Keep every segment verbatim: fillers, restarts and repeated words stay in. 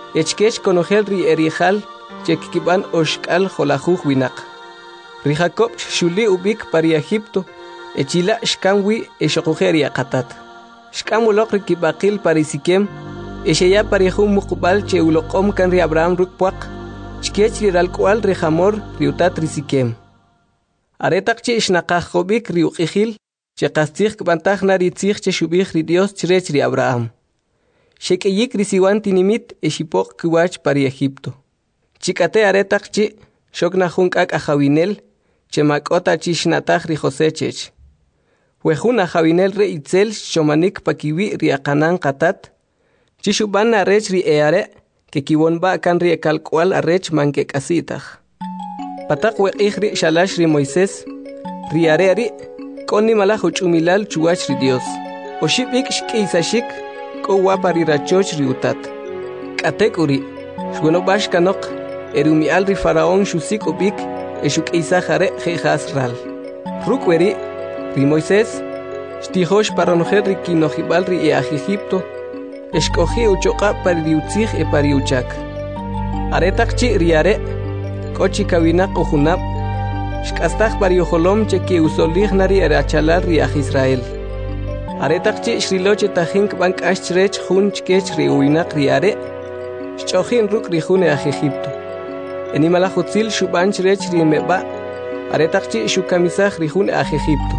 echkech konogel ri erijal chekkiban oshkal jolajuj winak. Ri Jacob shuli ubik pari Egipto, echila shkanwi eshokujer yaqatat. Shkamulok ri kibakil pari Siquem, esheya pari jum muqbal che uloqom kan ri Abraham rukpuak, chkech ri ralkual ri Hamor ri utat ri Siquem. Aretak che ishnaqajobik ri uqijil, che qastig kbantaj nari tzig che shubij ri Dios chrech ri Abraham. Shekeyik ri siwan tinimit eshipok kiwach pari Egipto. Chikate aretak che shokna junkak ajawinel, che makota chishnatag ri José chech. Wejuna jawinel re itzel shomanik pakiwi ri akanan qatat, chishuban arech ri eare, que kibonba kan ri ekalkwal arech manke kasitag. Patak weqij ri shalash ri Moisés, ri are ri, koni malaj uchumilal chuwach ri Dios. Oshibik shkiisashik, ko wapa ri rachoch ri utat. Katek uri, shgonobash kanok, erumial ri faraón shusik ubik, eshuk isajare jejas ral. Rukweri, ri Moisés, shtijosh paronojer ri kinojibal ri eaj Egipto, eshkoji uchoqa pari ri utzij e pari uchak. Aretakchi ri are, kochi kawinak ujunab, shkastaj pari ojolom che ki usolij nari erachalal ri aj Israel. Aretakchi shriloche tajink bank ashrech jun chkech ri uinak ri are, shchojin ruk ri jun eaj Egipto. Enimala jutzil shuban chrech ri meba, aretakchi shukamisaj ri jun eaj Egipto.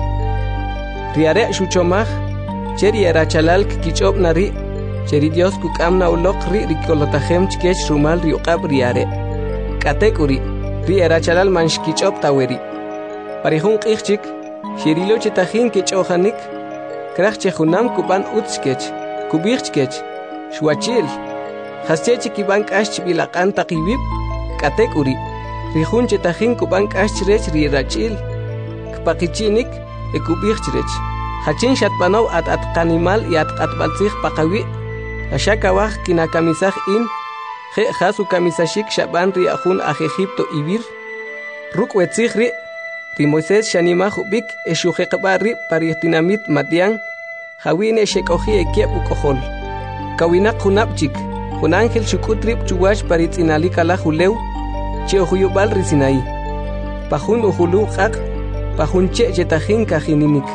Ri are shuchomaj, cheri erachalal kichob nari, cheri Dios kukamna ulok ri rikolotajem chkech rumal ri uqab ri are. Katekuri, ri erachalal manshkichop taweri. Parihun qijchik, shirilo chetajin kichojanik, krach chejunam kuban utskech, kubijchkech, shuachil, haschechi kiban kash bilaqan taqibib, katekuri, rihun chetajin kuban kash rech ri rachil, kpaqichinik, ekubijchrech. Hachin shatpanov at at kanimal y at atbaltzig paqawi, ashakawaj kinakamisaj in, je jasu kamisashik shaban ri ajun aj Egipto ibir, ruk wetzig ri, ri Moisés shanimaj ubik eshujeqba ri paritinamit matian, jawine shekoji ekiep ukohol. Kawinak junapchik, jun ángel shukutrip chuwash paritzinalik ala julew, che ojuyubal ri Sinaí. Pajun ujulu qaq, pajun che chetajin kajininik.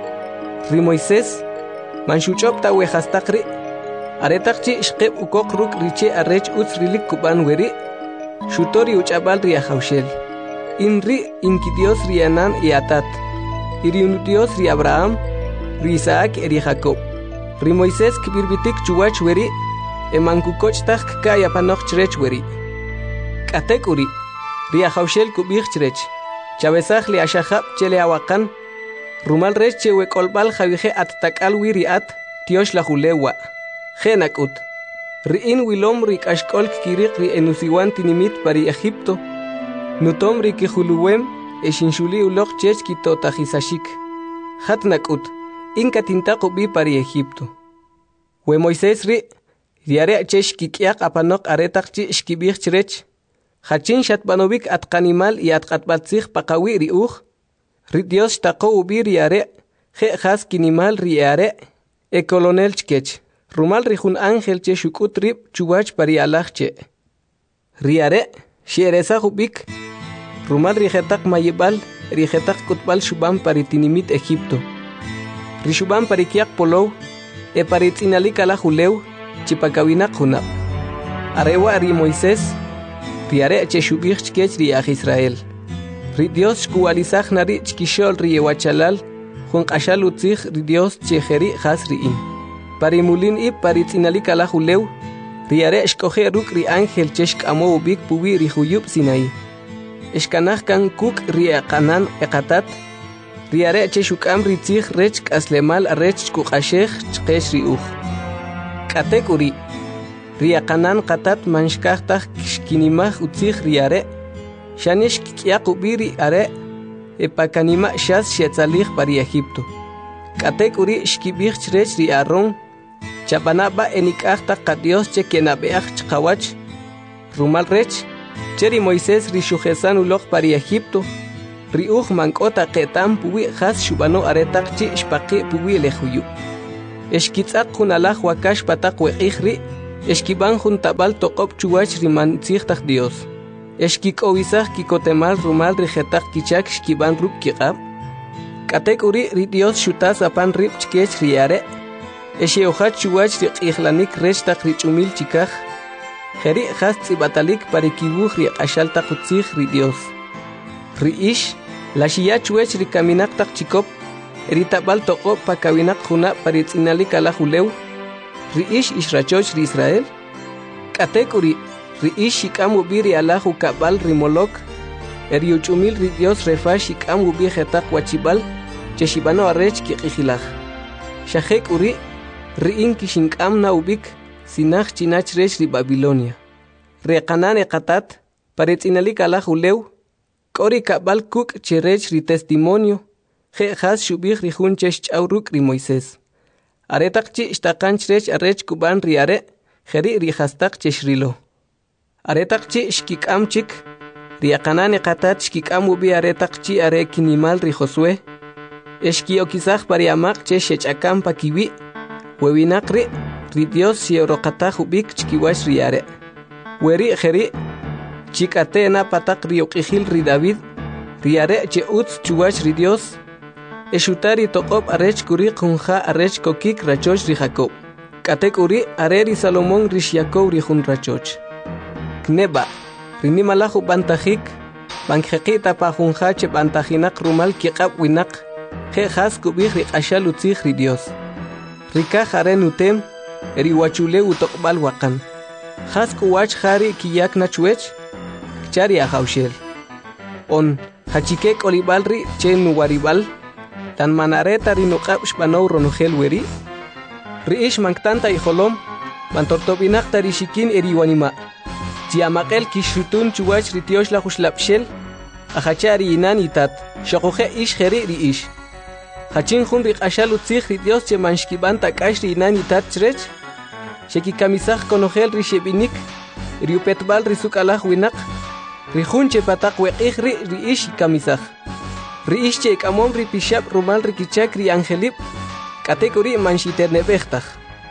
Ri Moisés, manshuchop ta wejastaqri, aretakchi shqeb ukok ruk riche arrech utz rilik kuban weri, shutori uchabal ri ajawshel. Inri inki Dios ri Anan y Atat, iriun Dios ri Abraham, ri Isaac y ri Jacob. Ri Moisés kibirbitik chuwach weri, emankukoch tak kaya panok chrech weri. Katekuri, ri ajawshel kubich chrech, chabezaj li ashahab chele awakan, rumal rech che wekolbal javije at takal wiri at, tiosh la julewa. Genakut, ri in wilom ri kashkolk kirik ri enusiwan tinimit pari Egipto, nutom ri kijuluwem eshinshuli ulok chech kitotajisashik. Hatnakut, in katintako bi pari Egipto. We Moisés ri, riare chesh kikiak apanok aretakchi shkibich chrech, hachin shatbanovik at kanimal y at katbatzig pakawi ri uj, ri Dios tako ubi riare, je has kinimal riare, e colonel chkech. Rumal rijun ángel che shukutrip chuwach pari alajche. Riare, shiereza hubik. Rumal rijetak mayibal, rijetak kutbal shuban pari tinimit Egipto. Rishuban pari kiak polow, e pari tzinalik ala julew, chipakawinak junab. Arewa ri Moisés, riare che shubich chkech ri aj Israel. Ri Dios shkualizaj nari chkishol ri ewachalal, jun qashal utzig ri Dios chejeri has riin. Pari mulin i pari tzinalik ala julew, riare shkoje ruk ri ángel cheshk amo ubik puwi ri juyub Sinaí. Eshkanaj kan kuk ri aqanan eqatat, riare cheshukam ri tzig rech kaslemal arech chkuqashej chqesh ri uj. Katekuri, ri aqanan qatat manshkajtaj shkinimaj utzig riare, shanesh kikiaq ubi ri are, epakanima shas shetzalij pari Egipto. Katekuri shkibij chrech ri Aarón, chapanaba enikajta qa Dios che kenabeaj chqawach, rumal rech, cheri Moisés ri shujesan ulok pari Egipto, ri uj mankota qetam puwi has shubano aretak chi shpaqi puwi lejuyub. Eshkitzaq kunalaj wakash patak weqij ri, Eshkiban juntabal toqop chuwach riman tzigtaq Dios. Eshkikowisaj kikotemal rumal rijetaj kichak shkiban rub kiqab. Katek uri ri Dios shutas apan rib chkech riare. Esheojat chuwach riq'ihlanik rechtaq richumil chikaj. Jeri jas tzibatalik parikibuj riqashaltaq utzij ri Dios. Ri ish la shiyach wech rikaminak taq chikop. Eritabal toqop pakawinak juna paritz'inalik alajulew. Ri ish ishrachoch ri Israel. Katek uri ri ish shikam ubi ri alaju kabal ri molok. Eri uchumil ri Dios refash shikam ubi jetaq wachibal. Cheshibano arrech kiqijilaj. Shajek uri ri in kishinkam na ubik. Sinaj chinach rech ri Babilonia. Reqanan eqatat paritz'inalik alajulew. Kori kabal kuk cherech ri testimonio. Je has shubij ri jun chesh ch'awruk ri Moisés. Aretaq chi ishtaqan chrech arrech kuban ri are. Jeri ri hastaq cheshrilo. Aretaq chi shkikam chik. Ri aqanan eqatat shkikam ubi aretaq chi are kinimal ri Josué. Eshkiokizaj pariamaq che shech'akam pakiwi. Wewinaq ri ri Dios sioroqataj ubik chkiwash ri are. Weri jeri chikate na pataq ri uqijil ri David. Ri are che utz chuwash ri Dios. Eshutari toqop arech kuri kunja arech kokik rachoch ri Jacob. Katek uri are ri Salomón ri Jacob ri jun rachoch. Kneba rini malahu bantajik banjeqita pa junja che bantajinak rumal kiqab winak. Je has kubij ri qashal utzij ri Dios. Rikaj are nutem eri wachule utoqbal waqan. Has kuwach jari kiyak nachwech chari ajaushel. On hachikek olibal ri che nuwaribal. Tan manareta ri nuqab shbanow ronujel weri. Ri ish manktanta ijolom bantortobinak tarishikin eri wanima. Tiamaqel kishutun chuwach ri tiosh la jushlapshel. Ajachari inan itat. Shoqoje ish jeri ri ish. Hachin jun ri qashal utzij ri Dios che manshkiban takash ri inan itat chrech. Sheki kamisaj konojel ri shebinik. Ri upetbal ri sukalaj winak. Ri jun che pataq weqij ri ri ish kamisaj. Ri ish che kamon ri pishab rumal ri kichak ri angelip. Katekuri manshiternebejtaj.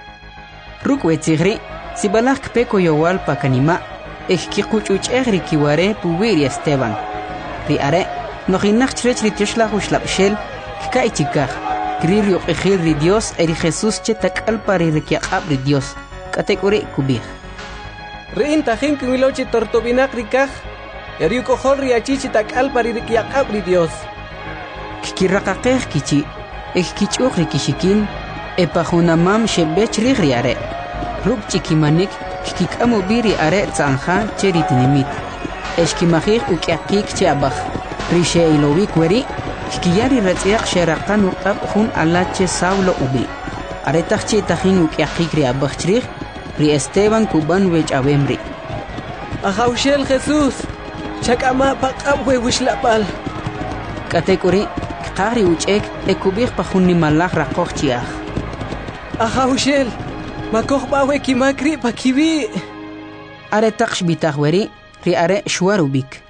Ruk wetzigri sibalaj kpeko yowal pakanima. Ejkikuchuch'ej ri kiware puwiri Esteban. Ri are nojinaj chrech ri tioshla jushlapshel. Kkai chikaj. Kri ri uqijil ri Dios eri Jesús che tak'al pari ri kiaqab ri Dios. Katekuri kubij. Ri intajin kimiloche tortobinak ri kaj. Eri ukojol ri achichi tak'al pari ri kiaqab ri Dios. Kikiraqaqej kichi. Ejkich'uq ri kishikin. Epajunamam shebech ri ri are. Ruk chikimanik kikikamu biri are tzanja che ri tinimit. Eshkimajij ukiaqik che abaj. Ri sheilowik weri. Kikiyari ratz'iaq sheraqan uqab jun alache Saulo ubi. Aretaj che tajin ukiaqik ri abaj chrij. Ri Esteban kuban wech abemri. Ajaushel Jesús. Chakama paqab we wishlapal. Katekuri qari uch'ek ekubij pa jun nimalaj raqoj chiaj. Ajaushel. Makoj bawe kimakri pa kibi. Aretaq shbitaj weri ri are shwarubik.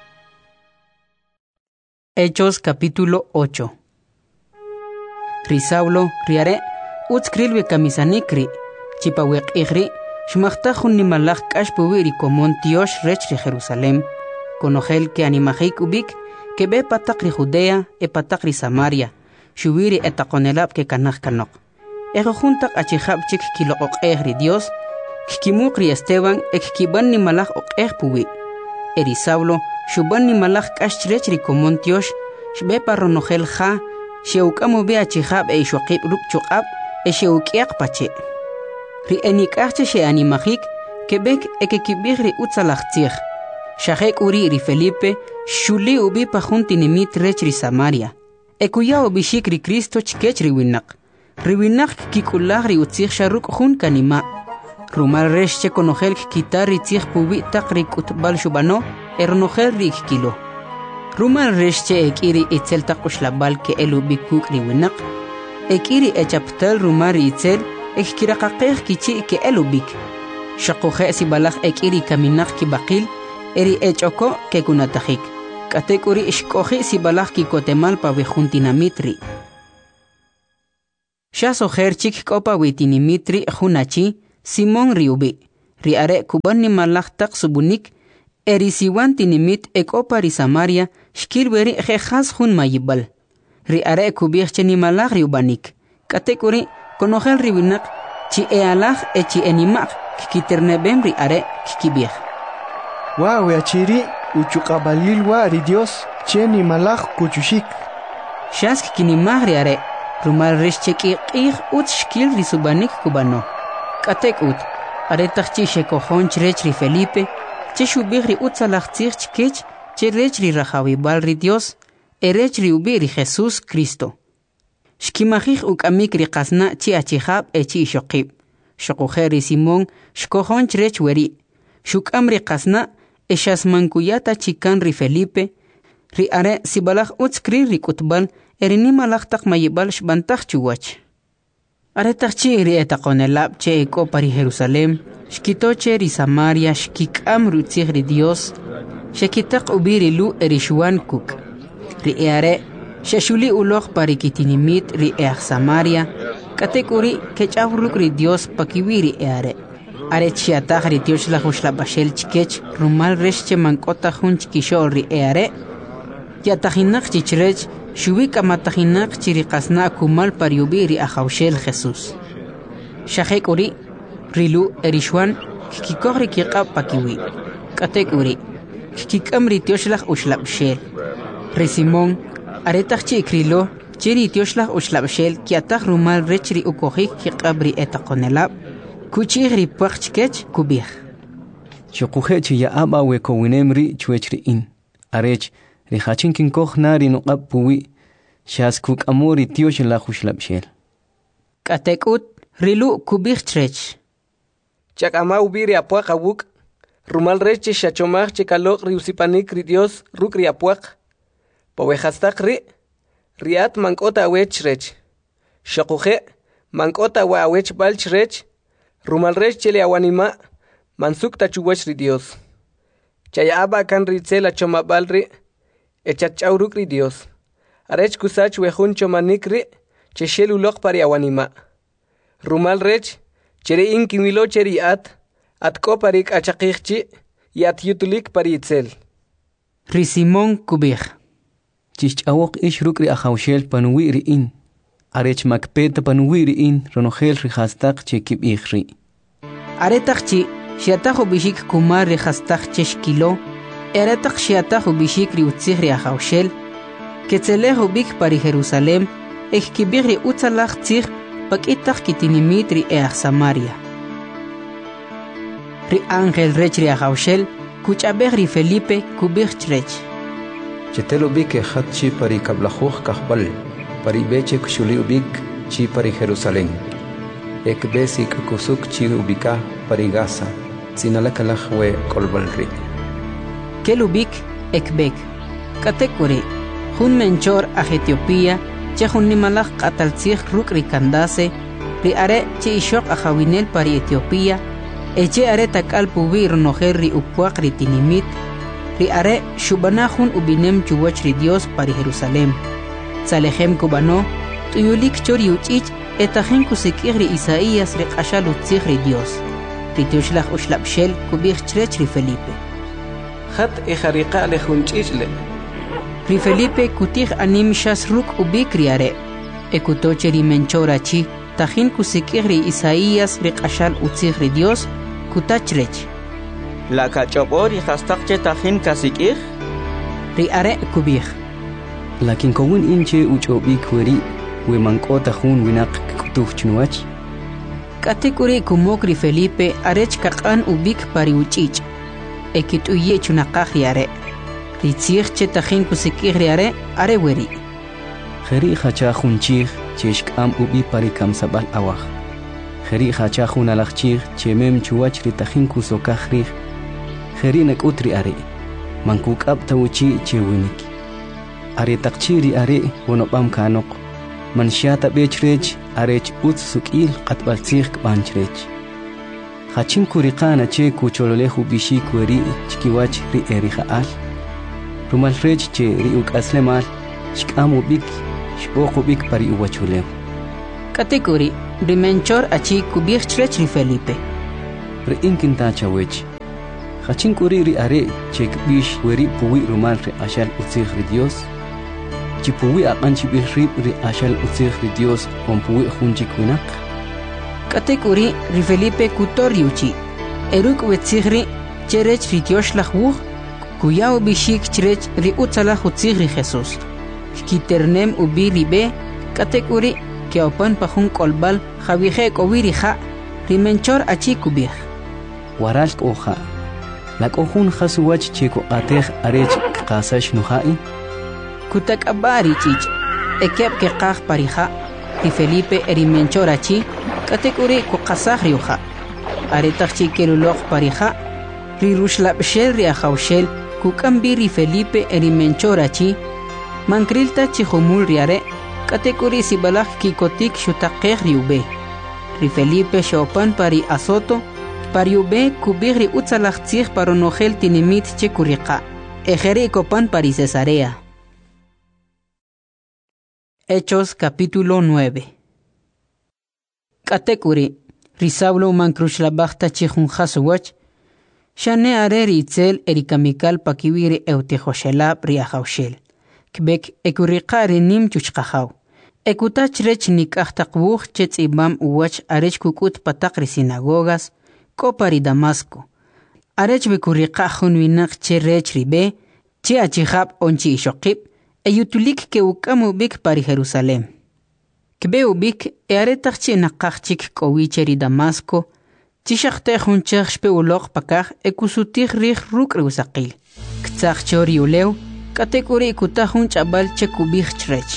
Hechos capítulo ocho. Ri Saulo ri are utskrilwe kamisanikri chipawek igri shmachtaj jun nimalaj k'axpuwi ri komon tiosh rech ri Jerusalem konojel ke animajik ubik que be pataq ri Judea e pataq ri Samaria shubiri etaqonelab ke kanaj kanok ejo juntaq achijab chik kiloqoq'ej ri Dios kikimuq ri Esteban e kikiban nimalaj oq'ej puwi eri Saulo shuban nimalaj k'ax chrech ri komon tiosh shbe parronojel ja xeuk'amu be achijab e ixoqib rub chuq'ab e xeuk'iaq pache ri enik'aj che animajik kebek e kikibij ri utzalaj tzij Shajek uri ri Felipe shuli ubi pa jun tinimit rech ri Samaria. Ekuya ubishik ri Cristo chkech ri winak. Ri winak kikulaj ri utzij sharuk jun kanima. Rumal resh che konojel kitar ri tzij pubi tak ri kutbal shubano ernojel ri kilo. Rumal resh che ekiri itzel takushlabal ke el ubi kuk ri winak. Ekiri echaptal rumal ri itzel ekkirakaqej kichi ke el ubik. Shakoje si balaj ekiri kaminak ki bakil eri echoko ke kunatajik. Katekuri ishkoji si balaj ki kotemal pa wejuntinamiitri. Shaso herchik kopa witinimitri junachi Simón riubi, riare kuban ni malaktak subunik, erisiwan tinimit ekopari Samaria, shkilweri jejas hun mayibal. Riare kubirche ni malak riubanik, katekuri konogel ribinak, chi ealak e chi enimak, kikiternebem riare kikibir. Wow, achiri, uchukabalilwa ri Dios, cheni malak kuchushik. Shask kinimag riare, rumal rishcheki qih ut shkil risubanik kubano. Katek ut, are takchi shekohon chrech ri Felipe, che shubig ri ut salachtzich chkech, che rech ri rajawibal ri Dios, erech ri ubi ri Jesus Cristo. Shkimajich ukamik ri qasna chi achihab e chi shokib. Shokujer ri Simón, shkohon chrech weri. Shukam ri qasna, eshas mankuyata chikan ri Felipe, ri are sibalach utskri ri kutbal, erini malachtak mayibal shbantach chuwach. Are takchi ri etakonelab che eko pari Jerusalem, shkitoche ri Samaria shkikam rutzig ri Dios, shekitak ubiri lu erishuan kuk. Ri eare, sheshuli ulog pari kitinimit ri each Samaria, katekuri kechavruk ri Dios pakiwiri eare. Are chiatag ri Dios la huslabashel chikech, rumal resche mankota hun chikishol ri eare, yatajinak chichrech, shubik amatajinak chiriqasna kumal pariubiri ajawshel Jesús. Shahek uri, rilu erishwan, kikikogri kiqab pakiwi. Katek uri, kikikam ri Dioshlach ushlabshel. Ri Simón, aretach chi ikrilo, chiri Dioshlach ushlabshel, kiatag rumal rechri ukojik kiqabri etakonelab, kuchigri pachkech kubih. Shokuhechi ya aba weko winemri chuechri in. Arech, rihachin kinkoh nari nuqab puwi, shaskuk amori Dios la hushlabshel. Katekut, rilu kubih trech. Chak ama ubiri apuak awuk, rumal reche shachomach chekalok riusipanik ri Dios ruk ri apuak. Powehastak ri, riat mankota awech rech. Shokuhe, mankota wa awech balch rech, rumal rech chele awanima, mansuk tachuwach ri Dios. Chayaba kan ritzela chomabal ri, echachawruk ri Dios. Arech kusach wehun chomanik ri, cheshel ulok pari awanima. Rumal rech, chere inkinwilo cheri at, atko parik achakikchi, yat yutulik pari itzel. Ri Simón kubih. Chichawok ish rukri ajawshel panuwi ri in. Arech makpeta panuwi ri in, ronogel ri hastak che kib ikhri. Aretak chi, shiatajo bishik kumar ri hastak cheshkilo, eretak shiatajo bishik ri utzig ri ajawshel, ketzelejo bik pari Jerusalem, ek kibig ri utzalach tzig, pakitak kitinimit ri each Samaria. Ri Ángel rech ri ajawshel, kuchabeg ri Felipe kubig chrech. Chetelo bik ejat chi pari kablajuj kahbal, pari beche kushuli ubik chi pari Jerusalén. Ek besi kusuk chi ubika pari Gaza, sinalakalaj we kolbalri. Kelubik ekbek. Katekuri, hun menchor a Etiopía, che hun nimalaj kataltzig ruk ri kandase, ri are che ishok a jawinel pari Etiopía, eche are takal pubi ronojer ri upuak ri tinimit, ri are shubanahun ubinem chuwach ri Dios pari Jerusalem. Salehem kubano, tuyulik chori uchich, etajen kusikir ri Isaías ri qashal utzig ri Dios. Ri Dioshlach ushlabshel kubich chrech ri Felipe. Hat ejariqa le junchichle. Ri Felipe kutig anim shas ruk ubik ri are. Ekutoche ri menchora chi, tajin kusikir ri Isaías ri qashal utzig ri Dios, kutachrech. La kachopor y hastakche tajin kasikir? Ri are kubich. Lakin kowin inche uchobik weri, we mankota hun winak kutuh chnuach. Katekuri kumokri Felipe arech kakan ubik pari uchich. Ekit uye chunakaj yare. Ritzig che tajin kusikir yare are weri. Kheri khacha hunchig cheshk am ubi pari kam sabal awah. Kheri khacha hun alachchig chemem chuach ri tajin kusokajri. Kheri nak utri are. Mankuk ab tawchi chewinik. Are takchiri are wonopam kanok. Man shiata bechrech arech ut sukil qatbaltzig banchrech. Hachin kuriqana che kuchololehu bishik weri chkiwach ri erihaal. Rumal rech che ri uk aslemal shkamu bik shpoku pari uwachulew. Kategori rimenchor achi kubich chrech ri Felipe. Re'in kintachawech. Hachin kuri ri are chek bish weri puwi rumal ri ashal utzig ri Dios. Chipuwi aqan chibih ri ri ashal utzig ri Dios con puwi junchik winak. Katekuri ri Felipe kutoriuchi. Eruk wetzigri cherech ri Dios lachwuch. Kuyao bishik cherech ri utzalach utzig ri Jesus. Kiternem ubi ribe. Katekuri que opan pajun kolbal javije kowiri ja. Rimenchor achi kubih. Waralk oja. Lak ojun jasuwach chiko atej arech kasash nuhai. Kutak abari chich. Ekep ke qaj parija. Ri Felipe erimenchor achi. Katekuri ku qasaj riuja. Aretach chikelulok parija. Ri rushlapshel ri ajaushel. Kukambi ri Felipe erimenchor achi. Mankrilta chihumul riare. Katekuri sibalak kikotik shutakej riube. Ri Felipe shopan pari azoto. Pariube kubigri utzalachtzig paronogel tinimit chekuriqa. Ejeri copan pari Cesarea. Hechos capítulo nueve. Katekuri, Risaulo mancrushlabachta chihun haswach. Shane areri itzel erikamikal pakiwiri eutejoshelab riajaushel. Kbek ekuriqa rinim chuchqajaw. Ekutach rech nikachtakbuch chetz ibam uwach arech kukut patakri sinagogas. Kopari Damasco. Arech bekuriqa junwinak che rech ribe, che achihab onchi ishokib, e yutulik ke ukamu bik pari Jerusalem. Kbe ubik e aretach che nakachik kowicheri Damasco, chishakte junchach shpe ulok pakach e kusutik rich ruk reusakil. Ktsach chori uleu, katekuri kuta junch abal che kubich chrech.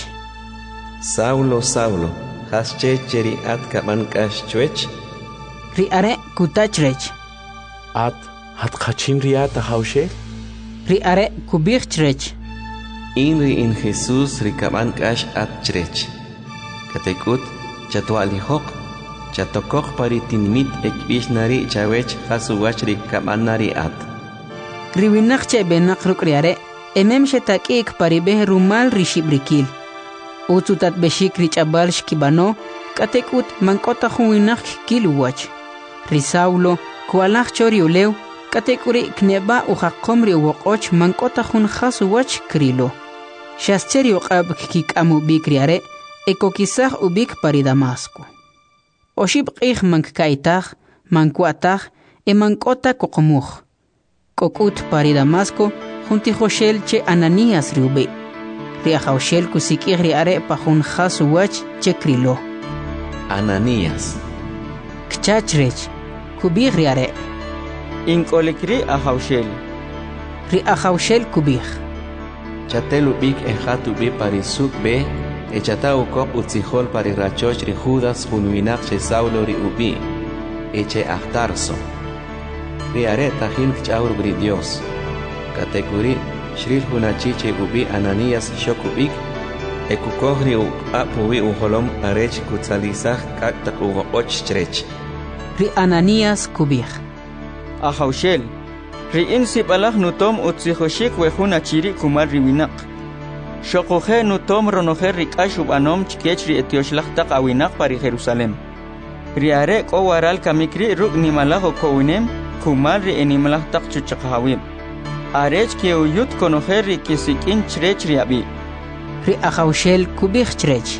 Saulo, Saulo, has che cheri at kaman kash chwech? Ri are kutachrech. At hat khachim riat haushe? Ri are kubichrech. Inri in Jesus rikaban kash at chrech. Katekut chatwali hok chatokok paritinmit ekbish nari chawech hasuwach rikaban nari at. Riwinak che benak ruk riare emem shetak ik paribeh rumal rishibrikil. Utsutat beshik richabal shkibano katekut mankota huwinak kiluwach. Risaulo, kualach chori uleu, katekuri kneba ujakomri uwokoch mankota jun hasuwach krilo. Shascheri uqab kik amu bikriare, ekokisach ubik pari Damasco. Oshib qih mankkaitach, mankuatach, e mankota kokomuch. Kokut pari Damasco, junti joshel che Ananías riube. Riajoshel kusikir riare pa jun hasuwach che krilo. Ananías. Kchachrech. Kubig riare. Inkolikri ahaushel. Ri ahaushel kubig. Chatelu bik ejatu bi parisuk be, echata ukop utzihol pari rachoch ri Judas junwinak che Saulo ri ubi, eche ahtarso. Riare tajin kchaur bri Dios. Katekuri, shril hunachi che ubi Ananías shokubik, ekukohri u apuwi uholom arech kutzalizach kaktak ugo och chrech. Ri Ananías kubig. Ahaushel. Ri insibalach nutom utzihoshik wejun achiri kumar riwinak. Shokoje nutom ronoje rikashub anom chkech ri etioshlachtak awinak pari Jerusalem. Ri are ko waral kamikri ruk nimalaho kowinem kumar ri enimlachtak chuchakahawim. Arech ke uyut konoje ri kisikin chrech ri abi. Ri Ahaushel kubig chrech.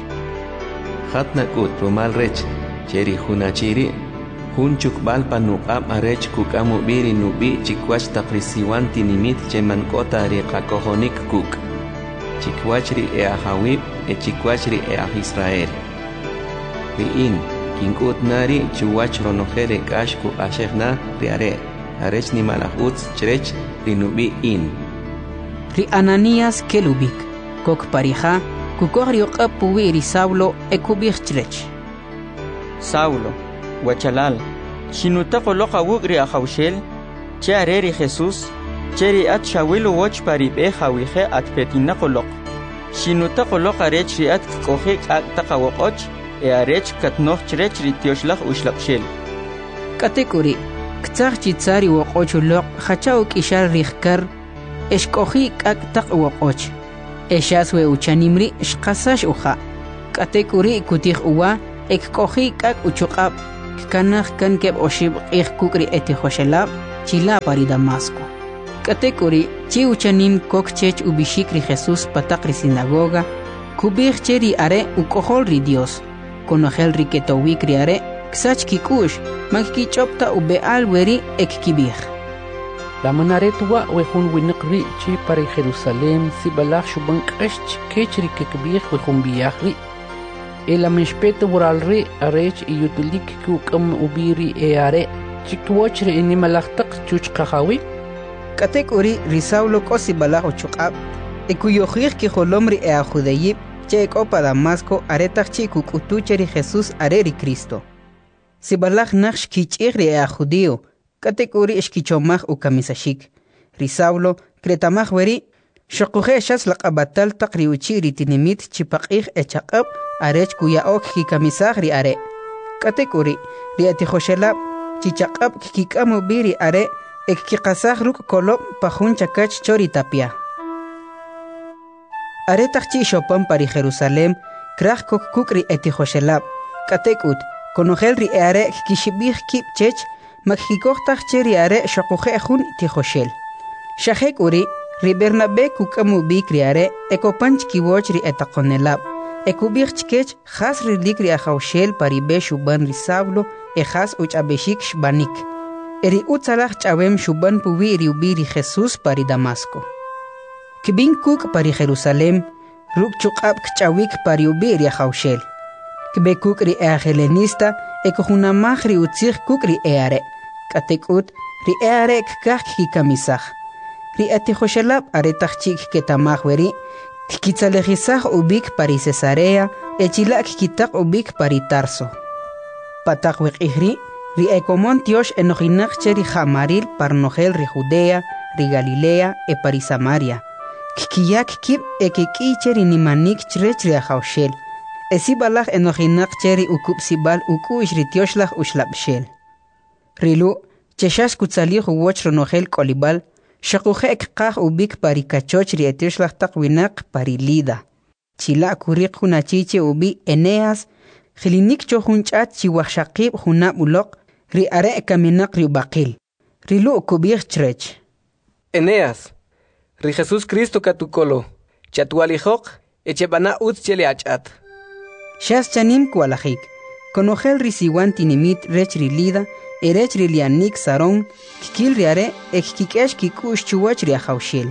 Hatnakut rumal rech cheri hunachiri. Hunchuk balpa nuqam arech kukamu biri nubi chikwach taprisiwan tinimit cheman kota riqa kohonik kuk. Chikwachri e ahawib e chikwachri e ah Israel. Riin, kinkut nari chuwach ronojere kashku ashegna riare. Arech ni malahutz chrech rinubi in. Ri Ananías kelubik. Kok parija, kukor yoqab puwi ri Saulo e kubig chrech. Saulo. Wachalal, shinutako loka wugri ahaushel, che areri Jesus, cheri at shawilu watch paribe hawije at petinako lok. Shinutako loka rechri at kohek at takawokoch, e arech katnoch chrech ritioslach ushlapshel. Katekuri, ktsach chitsari wokoch lok, hachauk ishar rihkar, eshkohi ak tak wokoch. Eshaswe uchanimri shkasash uha. Katekuri kutih uwa, ek kohi ak uchukab. kanaj kan keb oshib ich kukri eti Joshelab chila pari Damasco. Katekuri chi uchanim kokchech ubishikri Jesús patakri sinagoga kubich cheri are ukoholri Dios konojel riketowikri are ksach kikush magkichopta ube alweri ekkibich. La manaretwa wejun winqri chi pari Jerusalem si balach shuban qesh kechri kekbich wejun biyahri ela mishpet buralri arech iyutilik kukam ubiri eare chikwochri inimalaqtaq chuchqahawi. Katekuri risaulo kosi balach uchuqab ekuyojij ki jolomri e ajudeyib che opa Damasco aretach chi kukutucheri Jesús areri Cristo. Si balach naksh kichigri e ajudio katekuri eshkichomaj ukamisashik. Risaulo kretamaj weri shokuje shas laqabatal taqri uchiri tinimit chipaqij echaqab arech kuyaok kikamisagri are. Katekuri riati Joshelab chichaqab kikamu biri are ekkikasaj ruk kolob pajun chakach chori tapia. Aretach chi shopan pari Jerusalem kraj kok kukri eti Joshelab katekut konojelri are kishibij kip chech makkikohtach cheri are shokuje jun ti Joshel. Shahek uri ri Bernabe kukamu bikri are ekopanch kiwochri etakonelab ekubij chkech khas ri likri a Joshel pari be shuban risablo e khas uchabeshik shbanik eri utzalach chawem shuban puwi ri ubiri Jesús pari Damasco. Kibin kuk pari Jerusalem ruk chuqab kchawik pari ubiri a Joshel. Kibe kukri e helenista ekojunamaj ri utzig kukri eare katekut ri eare kkaj kikamisaj. Ri ati Joshelab aretach chik ketamaj weri kitzalejisaj ubik pari Cesarea echila kikitak ubik pari Tarso. Patak wekihri ri ekomon tiosh enojinaj cheri jamaril parnojel ri Judea ri Galilea e pari Samaria. Kikiyak kip ekeki cheri nimanik chrech ri Joshel. Esibalach enojinaj cheri ukup sibal ukush ri tioshlaj ushlabshel. Rilu cheshash kutzalij uwoch ronojel kolibal shakuje ekqaj ubik pari kachoch ri etioshlaj taqwinak pari Lida. Chila kuriq hunachiche ubi Eneas Khilinik chohun chat chiwahshaqib hunab uloq ri are kaminak ri baqil. Rilu kubir chrech. Eneas, ri Jesús Cristo katukolo, chatualijok, echebana ut chele achat. Shas chanim kualajik, konojel ri siwan tinimit rech ri Lida, erech ri lianik saron, kikil ri are, ekikikesh kikush chuwach ri Joshel.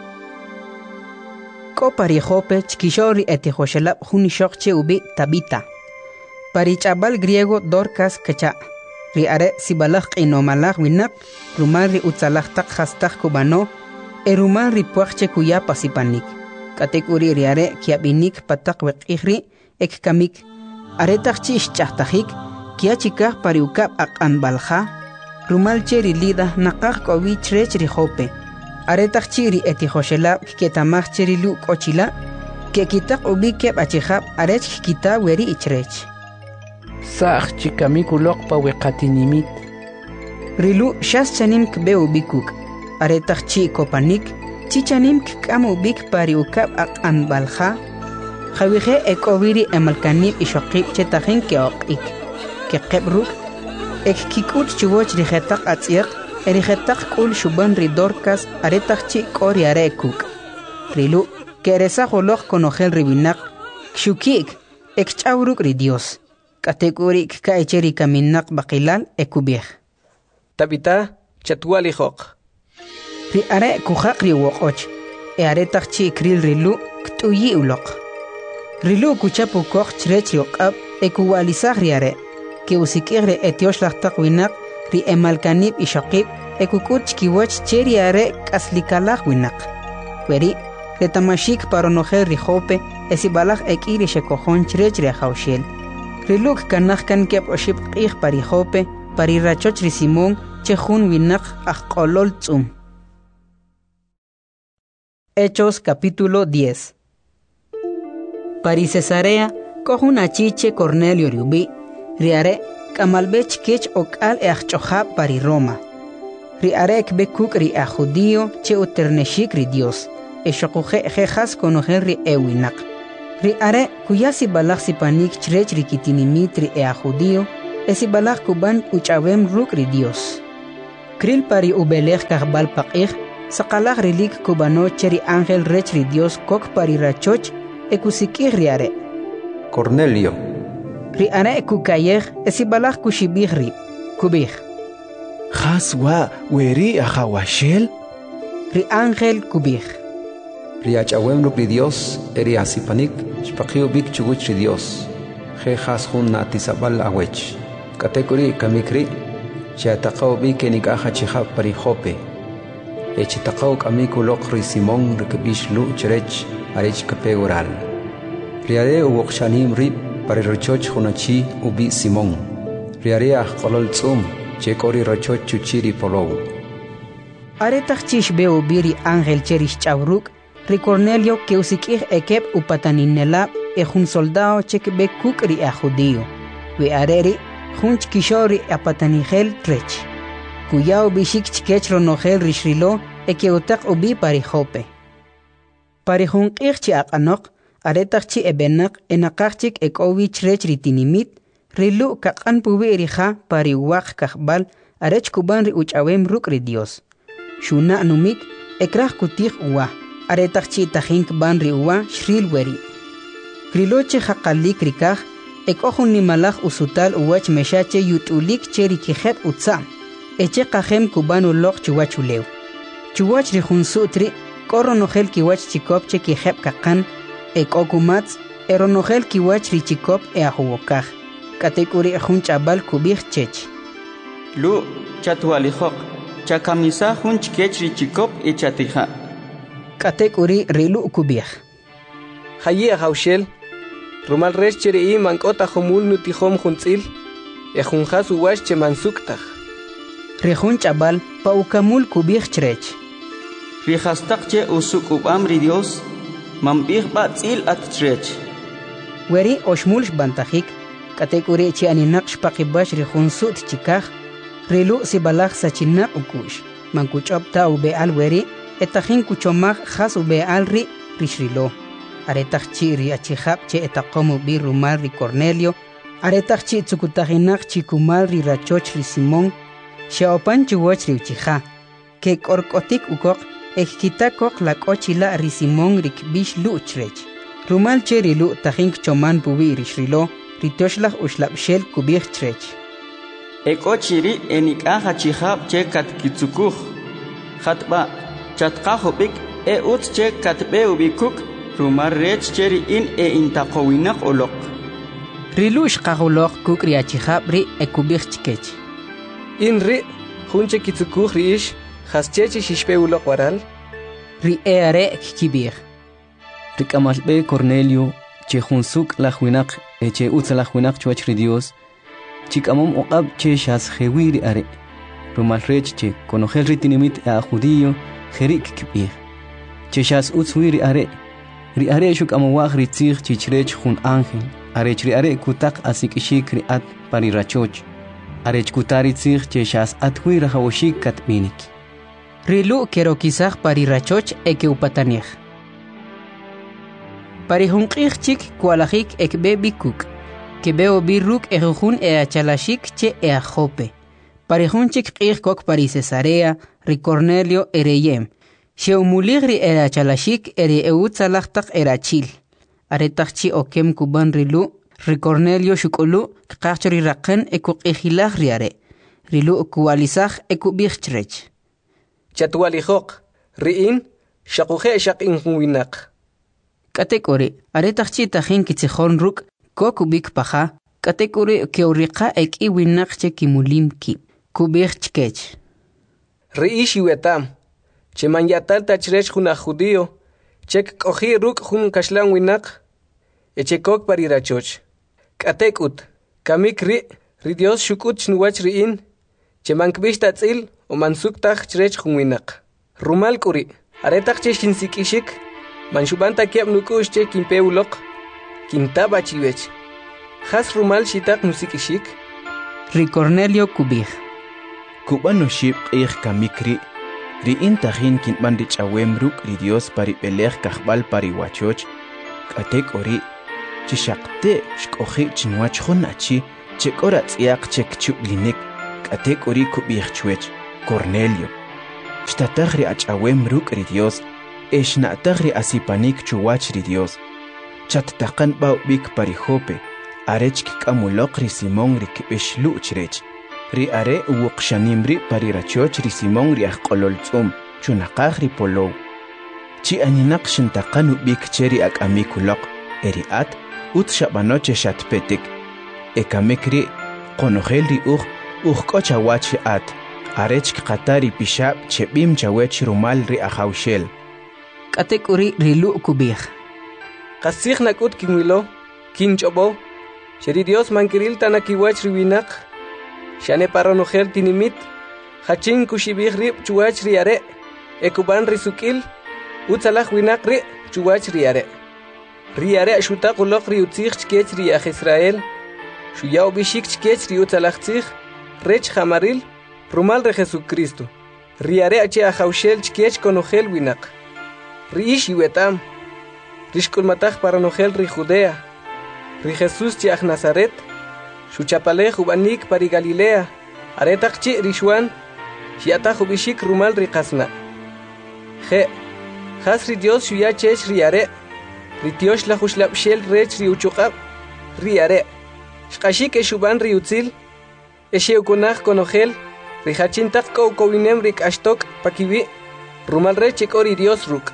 Ko pari Jope chkishori eti Joshelab hunishok che ubi Tabita. Pari chabal griego Dorcas kacha. Ri are sibalaj inomalaj winak, rumal ri utzalaj tak hastaj kubano, e rumal ri puachche kuya pasipanik. Katekuri ri are kiabinik patak wekihri ek kamik. Aretach chi ischachtajik, kia chikaj pari ukab akan balja, rumal cheri Lida nakaj kowi chrech ri Jope. Aretach chiri eti Joshelab ketamaj cheri lu kochila, ke kitak ubi keb achijab arech kita weri ichrech. Saj chikamikulok pa wekatinimit. Rilu shas chanim kbe ubikuk. Aretach chi kopanik, chi chanim kikam ubik pari ukab akan balja, Jawije ekobiri emalkanib ishokib chetajin keokik. Ke kebruk, ek kikut chuboch rijetak atziak, erijetak kul shuban ridorkas aretach chi kori arekuk. Rilu, ke eresa jolok konojel ribinak, kshukik, ek chauruk ridios. Kategorik ka echeri kaminak bakilal ekubih. Tabita chatualijok. Ri are kujak riwokoch, e aretach chi kril rilu ktuyi ulok. Rilu kuchapu koch chrech riokab ekuwalizaj riare, ke usikigre etioshlag takwinak ri emalkanib ishokib ekukut chkiwach cheri are kaslikalaj winak. Weri, retamashik paronojel ri Jope esibalaj ekiri shekojon chrech ri Joshel. Riluk kanaj kan kep oshib qij pari Jope pari rachoch ri Simón chejun winak ajkolol tzum. Hechos capítulo diez. Pari Cesarea, kohun achiche Cornelio riubi, riare, kamalbech kech okal e achchohab pari Roma. Riare ekbekuk ri a judío che uterneshik ri Dios, e shokuje jejas konojen ri ewinak. Riare, kuyasi balak sipanik chrech ri kitinimit ri e a judío, esibalaj kuban uchawem ruk ri Dios. Kril pari ubelej kahbal paqij, saqalaj rilik kubano cheri ángel rech ri Dios kok pari rachoch ekusikij riare. Cornelio. Ri are ekukayej esibalaj kushibij ri, kubij. Khaswa weri ahawashel? Ri ángel kubij. Riachawem ruk ri Dios, eri asipanik, shpaqiu bik chuguch ri Dios. Je khas hun na tisabal awech. Katekuri kamikri, Chataqaw bi kenik aja chihab pari Jope. Echitaqaw kamiku lokri Simón rikebish lu cherech arech kape oral. Riare uwokshanim rib pari rochoch hunachi ubi Simón. Riare ah kolol tsum chekori rochoch chuchiri polow. Aretach chish beo biri ángel cherish chavruk, ri Cornelio que usikij ekep upataninela ejun soldado chek be kuk ri a judío. We areri Junch kishori apatanigel trech. Kuyao bishik chikech ronogel rishrilo eke utak ubi pari Jope. Pari junqich chi aqanok, aretach chi ebenak enakachik ek owi chrech ritinimit, rilu kakan pubi erija pari wak kakbal, arech kuban ri uchawem ruk ri Dios. Shuna numik ekrach kutich uwa, aretach chi tajink ban ri uwa shril weri. Kriloche hakalik rikach, ek ojun ni malaj usutal uwach meshache yutulik cheri kijep utsam. Eche kajem kubanu lok chuwach ulew. Chuwach rihun sutri, koronogel kiwach chikop che kijep kakan, ek okumatz, eronogel kiwach ri chikop e ahuwokaj. Katekuri ejun chabal kubij chech. Lu, chatualijok, chakamisa jun chikech ri chikop e chatija. Katekuri rilu kubij. Hayi ahaushel, Rumal resh cheri i mankota homul nutihom juntzil, ejunjas uwash che mansuktaj. Rejun chabal pa ukamul kubij chrech. Rijastak che usuk ubam ri Dios, mambij batzil at chrech. Weri oshmulsh bantajik, katekuri chi aninaksh pakibash rejun sut chikaj, rilu si balaj sachinak ukush, mankuchop ta ube al weri, etajin kuchomaj jas ube al ri rishrilo. Aretach chi ri achihab che etakomu bi rumal ri Cornelio, aretach chi tsukutajinak chi kumal ri rachoch ri Simón, xaopan chuwoch ri uchija, ke korkotik ukok, ekkitakok la kochila ri Simón ri kbish lu uchrech. Rumal che ri lu tajink choman pubi ri shrilo, ri toshlach ushlapshel kubich chrech. Ekochiri enikah achihab che kat kitsukuj, hatba chatkajobik e utz che katbe ubikuk, Rumar rech cheri in e intakowinak olok. Rilush kahulok kuk riachihab ri ekubich chikech. In ri, junche kitsukuj riish, haschechi shishpe ulok waral. Ri eare kikibir. Rikamalbe Cornelio, che junsuk la huinak, e che utza la huinak chuach ri Dios, chikamom oqab che shas jewiri are. Rumal rech che konogel ritinimit a judío, jerik kibir. Che shas utzwiri are. Ri are shuk amawag ritzig chichrech jun ángel, arech ri are kutak asikishik ri at pari rachoch, arech kutari tzig cheshas athui rahawoshik katminik. Rilu kero kisaj pari rachoch eke upatanij. Pari junqij chik kualajik ek bebi kuk, ke beo birruk ejujun e achalashik che e a Jope. Pari jun chik qij kok pari Cesarea, ri Cornelio ereyem. Sheumuligri era chalashik eri eutzalachtak era chil. Aretachchi okem kuban rilu, ri Cornelio shukulu, kachri raken eku ejilag riare. Rilu kualizag eku bichtrech. Chatualijok, riin, shakuje shak inhuinak. Katekori, aretachchi tajin kitzihon ruk, kokubik paja, katekori keurika ek iwinak che kimulim ki. Kubich chkech. Riish yuetam. Che manyatal tachrech juna judío, chek koji ruk jun kashlan winak, echekok parirachoch. Katekut, kamik ri, ri Dios shukut chnuwach riin, che mankbish tatzil o mansuktaj chrech jun winak. Rumal kuri, aretak che shinsikishik, manshubanta kiab nukush che kimpe ulok, kintaba chiwech. Has rumal shitak nusikishik. Ri Cornelio kubij. Kubano shib ich kamikri, ri intajin kinban rich awemruk ri Dios pari pelej kahbal pari wachoch, katek ori, chishakte shkoji chinwach honachi, chekora tsiaq chek chublinik katek uri kubich chwech Cornelio shtatagri achawem ruk ri Dios eshna tagri asipanik chuwach ri Dios chat taqan bau bik pari Jope arech kikamulok ri Simón ri kibeshlu chrech ri are uqshanimri pari rachoch ri Simón ri aqololtsum chunaqaq ri polo chi aninaq shintaqan bik cheri akamikulok eri at ut shabanoche shatpetik ekamekri qonogel ri uq uq kochawach at arech qatari pishab chebim chawech rumal ri ahawshel katek uri rilu kubih qasig nakut kinwilo kinchobo sheri Dios mankiril tanakiwach riwinak shane paronogel tinimit hachin kushibih rib chuwach riare ekuban risukil utsalaj winak ri chuwach riare riare shutaq uloq ri utzig chkech ri aj Israel shuyaw bishik chkech ri utsalaj tzig rech jamaril rumal re Jesucristo riare ache ahawshel chkech konogel winak riish iwetam rishkul mataj paronogel ri Judea ri Jesus chi aj Nazaret shuchapalej ubanik pari Galilea aretaq chi rishwan shiataj ubishik rumal ri qasna je has ri Dios shuya chech riare ri tiosh la hushlabshel rech ri uchuqab riare shqashik eshuban ri utzil esheukunaj konogel ri hachintaq kowkowinem ri k'ashtok pakiwi rumal rech ekori Dios ruk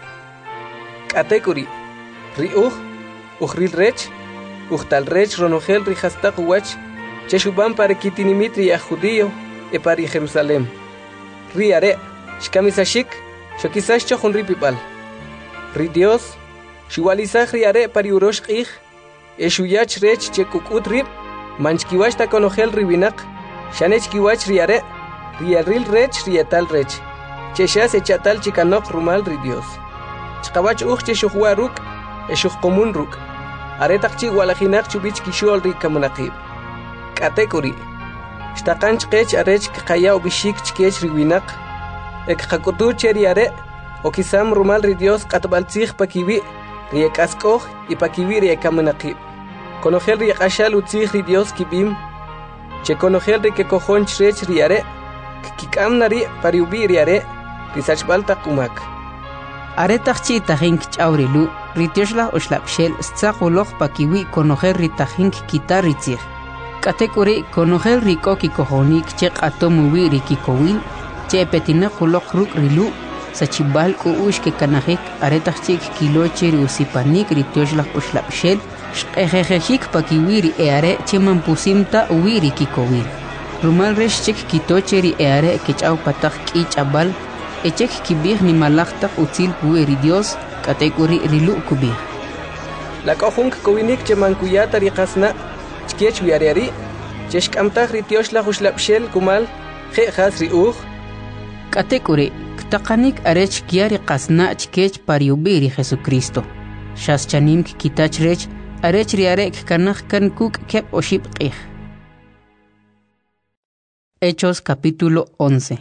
katekuri ri uj ujril rech ujtal rech ronogel ri hastaq uwach cheshuban para kitinimit ri judío e pari Jerusalem riare shkamisashik shokisash chohun ri pipal ri Dios shuwalizaj riare pari urosh qij eshuyach rech chekukut rib manchkiwach ta konogel ri winak shanech kiwach riare riaril rech rietal rech cheshas echatal chikanok rumal ri Dios chqawach uj cheshuwa ruk eshuj komun ruk aretaq chi walajinaq chubich kishol ri kamunaqib katekuri shtaqan chqech arech qaya ubishik chkech ri winak ek qakutu cheriare okisam rumal ri Dios qatbaltzig pakiwi ri ekaskoj y pakiwi ri kamunaqib konogel ri qashal utzig ri Dios kibim che konogel ri ke kojon chrech riare kikam nari pariubi riare risachbal taqumak aretaq chi tajink chawrilu ritioshla oshlapshel stzaqoloq pakiwi konogel ri tajink kitaritzig katekuri konogel ri koki kojonik che qatomuwi ri kikowil che petina qoloq ruk rilu sachibal ku ushke kanajik aretaq chi kiloche ri usipanik ritioshla oshlapshel shqejejejik pakiwi ri eare che mampusimta uwi ri kikowil rumal resh chek kitoche ri eare kechaw patak kichabal echek kibih ni malaqtaq utzil pueri Dios katekuri rilu kubih la kohunk kowinik che mankuyata ri qasna chkech wiariari cheshkamtaj ri tioshla hushlabshel kumal je has ri uj katekuri ktaqanik arech kiari qasna chkech pariubiri Jesucristo shas chanim kitach rech arech riare kanaj kan kuk kep oshib qih Hechos capítulo once.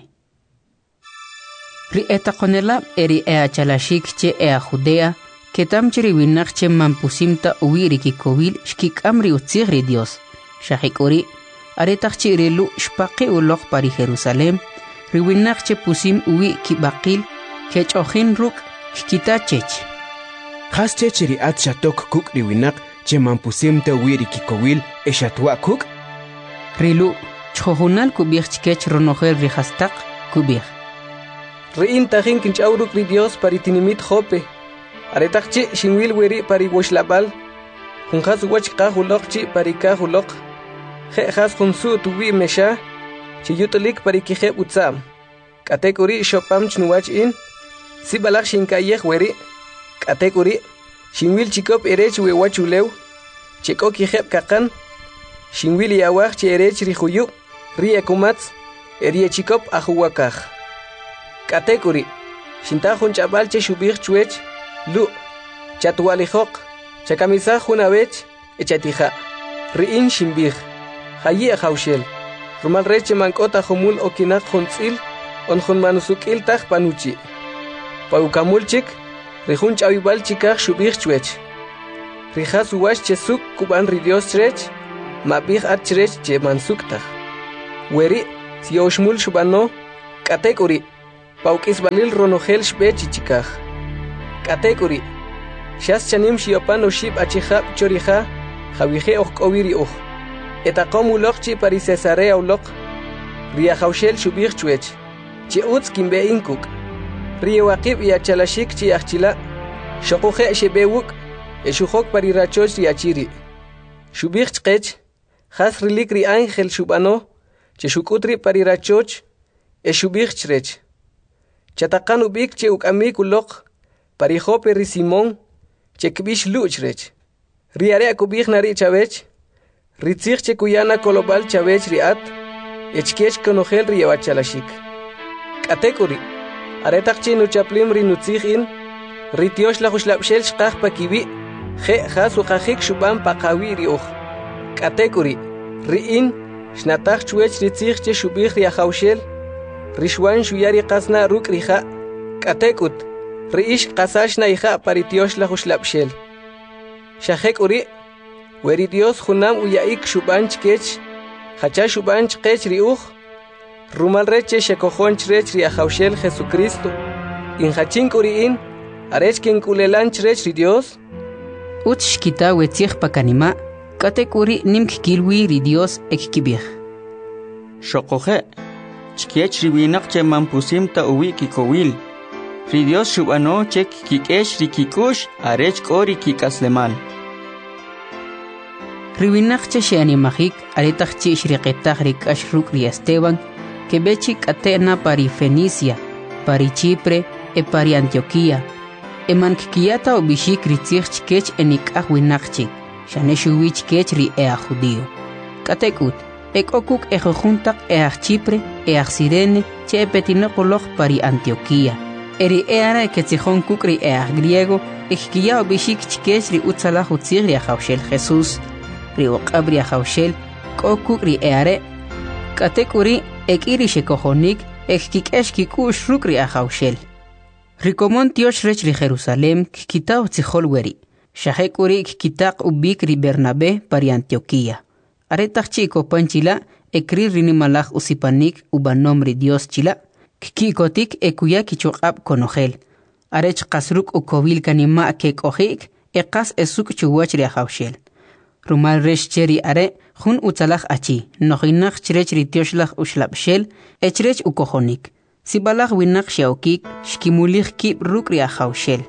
Ri etaqonela eri ea chalashik che ea Judea, ketam chiri winak che mampusimta uwiri kikowil shkik amri utzigri Dios. Shahikori, aretaq che rilu shpaqi ulok pari Jerusalem, ri winak che pusim uwi kibaqil, kech ojin ruk shkita chech. Has chech ri at shatok kuk ri winak che mampusimta uwiri kikowil eshatwa kuk? Rilu, chojunal kubih chkech ronogel ri hastaq kubih. Rein tajin kinchawruk ri Dios pari tinimit Jope. Aretaq chi shinwil weri pari washlabal. Junjas wach qa hulok chi pari ka hulok. Je has junsu tuwi mesha. Chi yutulik pari kije utsam. Katekuri shopam chnuwach in. Si balak shinkayeh weri. Katekuri shinwil chikop erech we wachulew. Chiko kije kakan. Shinwil yawach chi erech ri huyu. Ri ekumats. Eri chikop ahuwakaj. Katekuri shintajun chabal che shubir chuech lu chatwalijok chakamisa junabech echatija riin shimbir hayi haushel rumal reche mankota humul okinak juntzil on jun manusukil taj panuchi paukamulchik rihun chawibal chikaj shubir chuech rija suwash chesuk kuban ri Dios trech mabih archrech che mansuktaj. Weri si oshmul shubano katekuri paukis balil ronogel shbe chichikaj. Katekuri shas chanim shiopan oshib achihab chorija javije okowiri oj. Etaqom ulok chi pari Cesarea ulok riajaushel shubih chwech. Chi utz kimbe inkuk. Riewaqib y achalashik chi achila. Shokuje shebewuk eshujok pari rachoch riachiri. Shubih chqech has rilik ri ángel shubano che shukutri pari rachoch eshubih chrech. Chatakan ubik che ukamik ulok pari jope ri Simón che kbish luchrech. Riare akubih nari chavech ritzich che kuyana kolobal chavech riat echkech konogel riewachalashik. Katekuri aretak chi nuchaplim ri nutzich in ritiosh la jushlapshel shqaj pakibi je has uqajik shuban paqawi ri uj. Katekuri riin shnataj chwech ritzich che shubih riajaushel rishwan shuyari qasna ruk rija. Katekut riish qasashna ija paritiosh la jushlapshel. Shajek uri weri Dios junam uyaik shuban chkech hacha shuban chkech ri uj rumal reche shekojon chrech riajaushel Jesucristo in hachin kuriin arech ken kulelan chrech ri Dios Ut shkita wetzich pakanima katekuri nimk kilwi ri Dios ekkibih. Shokoje chkech riwinak che mampusim ta uwi kikowil. Ri Dios shubano chek kikesh ri kikush arech kori kikaslemal. Riwinak che sheanimajik aretach chi shriqetach ri kashruk ri Esteban que bechi katena pari Fenicia, pari Chipre e pari Antioquía. Eman kikiyata o bishik ritzich chkech enik ahwinakchik, shaneshuwich kech ri ea judío. Katekut, ek okuk ejojuntak ea Chipre, ea Sirene, che epetinopoloch pari Antioquía. Eri eara eketzijon kuk ri ea griego, ekkiya o bishik chkech ri utzala jutzir ri ajaushel Jesús, ri oqab ri ajaushel, kokuk ri eare. Katekuri ek iri shekojonik, ek kikesh kikush ruk ri ajaushel. Rikomon tiosh rech ri Jerusalem kikita utzihol weri. Shahek uri kikitak ubik ri Bernabé pari Antioquía. Aretach chiko panchila ekri rinimalach usipanik ubanom ri Dios chila. Kikikotik ekuya kichokab konogel. Arech kasruk ukovil kanima kek ojik ekas esuk chuwach ri ajaushel. Rumal resh cheri are jun utzalach achi. Nojinach chrech ri tioshlach ushlapshel echrech ukojonik. Sibalach winak shaukik shkimulich kip ruk ri ajaushel.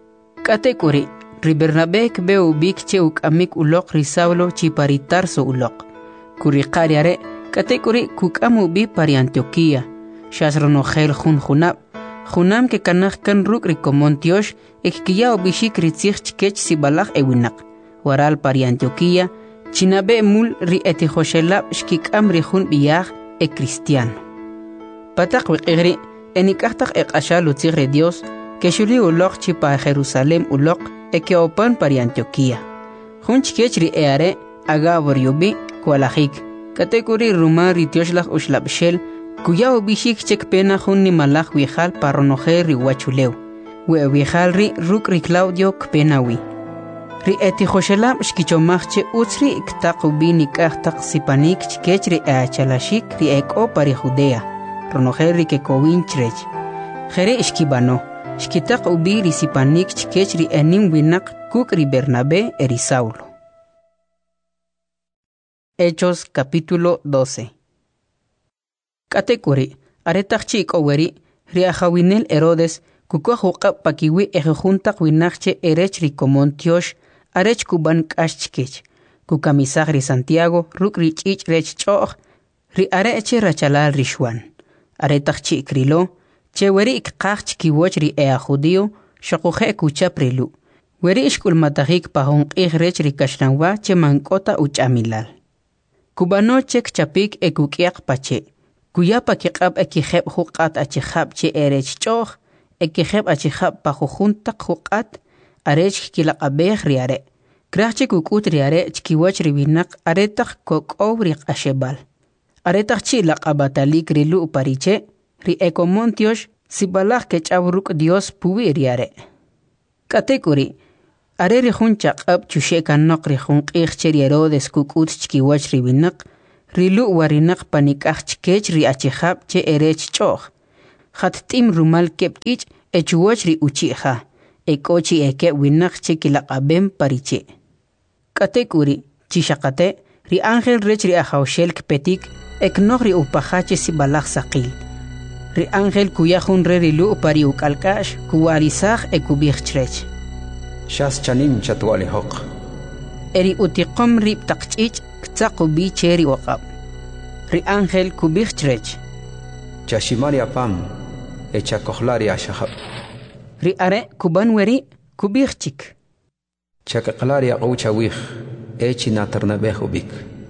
Katekuri ri Bernabé kbe ubik che ukamik ulok ri Saulo chi pari Tarso ulok. Kuri qariare katekuri kukam ubi pari Antioquía. Shasronogel jun junab. Junam ke kanach kan ruk ri komontiosh ekkiya ubishik ritzich chkech sibalach ewinak. Waral pari Antioquía chinabe mul ri etijoshelab shkikam ri jun biyaj e cristiano. Patak wiqigri enikahtak eqashal utzig ri Dios que shuli ulok chi pa Jerusalem ulok e que opan pari Antioquía. Jun chkech ri eare agabor yubi kualajik. Katekuri rumar ri tioshlach ushlabshel kuya ubishik chek pena jun ni malach wijal paronoje ri wachuleu. We wijal ri ruk ri Claudio kpenawi. Ri etijoshelab shkichomachche utzri iktak ubi nikahtak sipanik chkech ri eachalashik ri eko pari Judea. Ronoje ri kekowin chrech. Jere ishkibano. Shkitak ubi ri sipanik chkech ri enim winak kuk ri Bernabé eri Saulo. Hechos capítulo doce. Katekuri, aretach chik oweri, ri ajawinel Herodes, kuko hukap pakiwi ejejuntak winakche erech ri komontiosh, arech kuban kashchkech, kukamisag ri Santiago, ruk ri chich rech choch, ri areche rachalal rishwan. Aretach chik rilo, che weri ikkach kiwoch ri ea judío, shakuje kucha prilu. Weri ishkul matahik pahong ihrech ri kashnangwa che mankota uchamilal. Kubano chek chapik ekukiak pache. Kuyapa kikab ekiheb hukat achihab che erech choch, ekiheb achihab pahujuntak hukat, arech kilakabeh riare. Krachche kukut riare chkiwach riwinak aretak kokow ri ashebal. Aretak chi lakabatalik rilu upariche, ri ekomontiosh sibalak kechavruk Dios puwi riare. Katekuri, are rihun chaqab chushekanaq rihun q'ij che Herodes kuk'ut chkiwach riwinaq rilu warinaq panik'aj chkech ri achijab che erech ch'oj khat t'im rumal keb'ich echuwach ri uchi'ja ekochi eke winaq che kilaq'abem pariche k'atek'uri chixaqate ri ángel rech ri ajawxel kpetik eknoj ri upaja che sibalaj saqil ri ángel kuyajun re rilu pari uk'alk'ax kuwarisaj ekubij chrech Shas chanim chatwali hoq. Eri utiqom rib taqch'ich ktzaqu bi cheri waqab. Ri ángel kubij chrech. Chashimari apam, echa kohlari ashahab. Ri are kuban weri kubij chik. Chakaklari aqoucha wih, echi naternabeh ubik.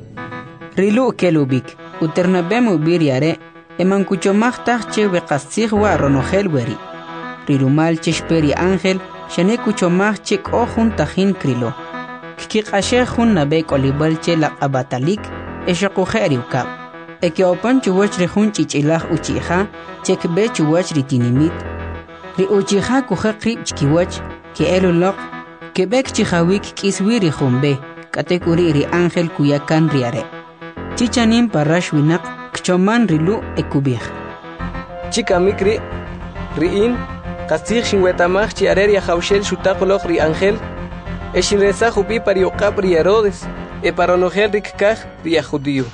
Rilu kelubik, uternabem ubir yare, eman kuchomaj tajche weqastzig wa ronojel weri. Rirumal cheshperi ángel, Shane kuchomaj chik ojun tajin krilo. Kikashe jun nabe kolibal che la abatalik, eshakujeri ukab. Eke opan chuwach rejun chichilaj uchija, chek be chuwach ritinimit. Ri uchija kuja krip chkiwach, ke elulok, ke bek chijawik kiswiri jumbe, katekuri ri ángel kuyakan riare. Chichanim parash winak, kchoman rilu ekubij. Chika mikri, riin, Kastig shinwetamach chi areria jaushel shutaqoloq ri ángel eshin resaj upi pariuqab ri Herodes e paronogel rikkaj ri judío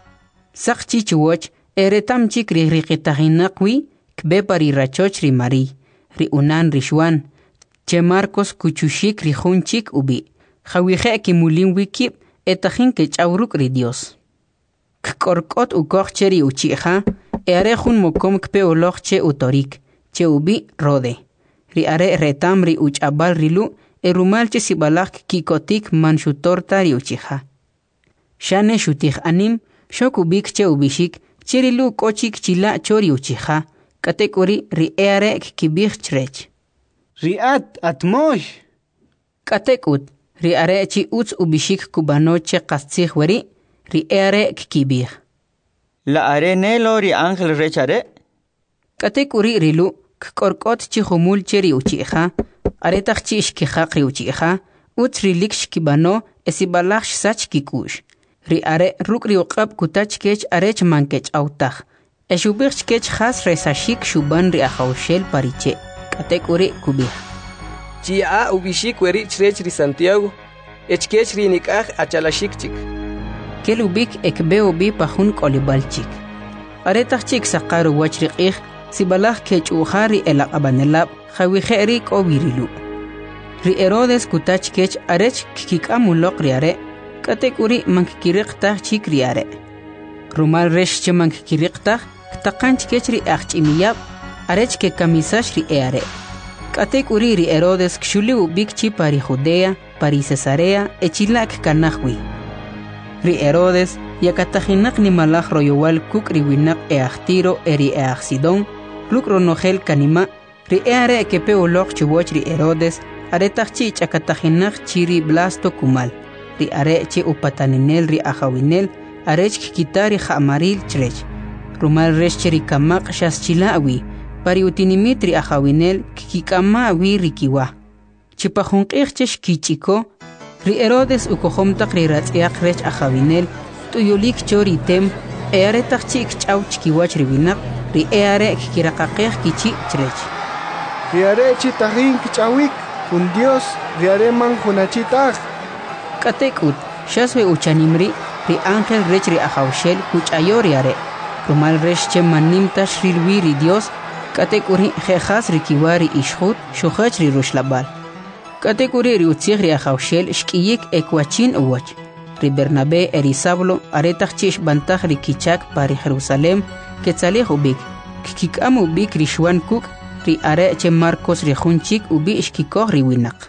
Saq chichuoch eretam chik ri riqitahinaqwi kbe pari rachoch ri Mari ri unan ri Juan che Marcos kuchushik ri junchik ubi jawije kimulin wikib etajin ke chawruk ri Dios Kkorkot ukoj cheri uchija e are jun mokom kpe oloj che utorik che ubi rode. Ri are retam ri uchabal rilu e rumal che sibalak kikotik manshutorta ri uchija. Shane shutij anim shok ubik che ubishik che rilu kochik chila chori uchija. Katekuri ri eare kibij chrech. Riat atmosh. Katekut ri are chi uts ubishik kubano che kastzig weri ri eare kibij. La are nelo ri ángel rechare. Katekuri rilu Korkot chi humul cheri uchija, aretach chi ishkijaq ri uchija, uts rilik shkibano esibalach sach kikush. Ri are ruk ri uqab kutach kech arech mankech autaj. Eshubich kech has resashik shuban ri ajawshel pariche. Katek uri kubih. Chia ubishik weri chrech ri Santiago, echkech ri nikaj achalashik chik. Kelubik ekbe ubi pahun kolibalchik. Aretach chik saqaru wach riqih, Sibalaj kech uhari el abanelab, jawiheri ko virilu. Ri Herodes kutach kech arech kikamulok riare, katekuri mankikiriqta chik riare. Rumal resh che mankikiriqta, takanch kech ri achimiyab, arech ke kamisash ri eare. Katekuri ri Herodes kshuli ubik chi pari Judea, pari Cesarea, echilak kanahwi. Ri Herodes, yakatajinak ni malaj royowal kuk riwinak e achtiro eri e achsidon, Luk ronogel kanima, ri eare kepe ulok chiwoch ri Herodes, aretach chi chakatajinak chiri blasto kumal, ri are chi upataninel ri ajawinel, arech kikitari jamaril chrech. Rumal resh chiri kamak shas chilawi, pari utinimit ri ajawinel kikikama awi rikiwa. Chipajunqih chesh kichiko, ri Herodes ukohomtak ri ratziak rech ajawinel, tuyulik chori tem, e aretach chi ikchaw chikiwach riwinak, ri eare kikirakaqej kichi chrech. Riare chitahin kichawik, un Dios, riare man hunachitaj. Katekut, shaswe uchanimri, ri ángel rech ri ajawshel kuchayo riare. Rumal resh che manimta shrilwi ri Dios, katekuri jejas ri kiwari ishhut, shuhach ri rushlabal. Katekuri ri utzig ri ajawshel shkiyik ekwachin uwach. Ri Bernabé eri Sablo aretach chish bantaj ri kichak pari Jerusalem, Ketzalej ubik, kikikam ubik ri Juan kuk, ri are che Marcos ri junchik ubi ishkikoj ri winak.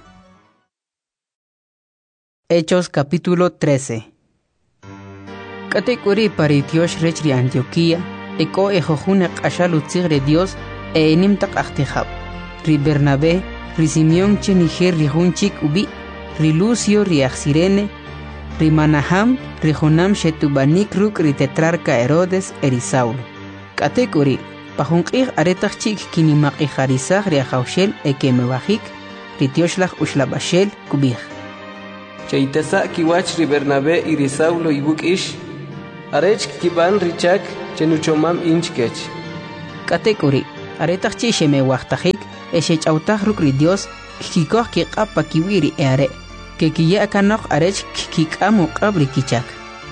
Hechos capítulo trece. Katekuri paritiosh rech ri Antioquía, eko ejojune qashal utzig ri Dios, e enimtak achtijab. Ri Bernabé, ri Simeón che niger ri junchik ubi, ri Lucio ri Axirene, ri Manaham, ri Jonam shetubanik ruk ri tetrarca Herodes eri Saulo. Katekuri, pajunqih aretach chik kinimaq ijarisaj ri ajawshel ekemebajik, ritioshlah ushlabashel kubij. Chaytasa kiwach ri Bernabé y ri Saulo ibukish, arech kiban richak chenuchomam inchkech. Katekuri, aretach chi sheme wachtajik, eshech autach rukri Dios, kikikoh kikapa kiwiri eare, que kiya kanok arech kikamu qabri kichak.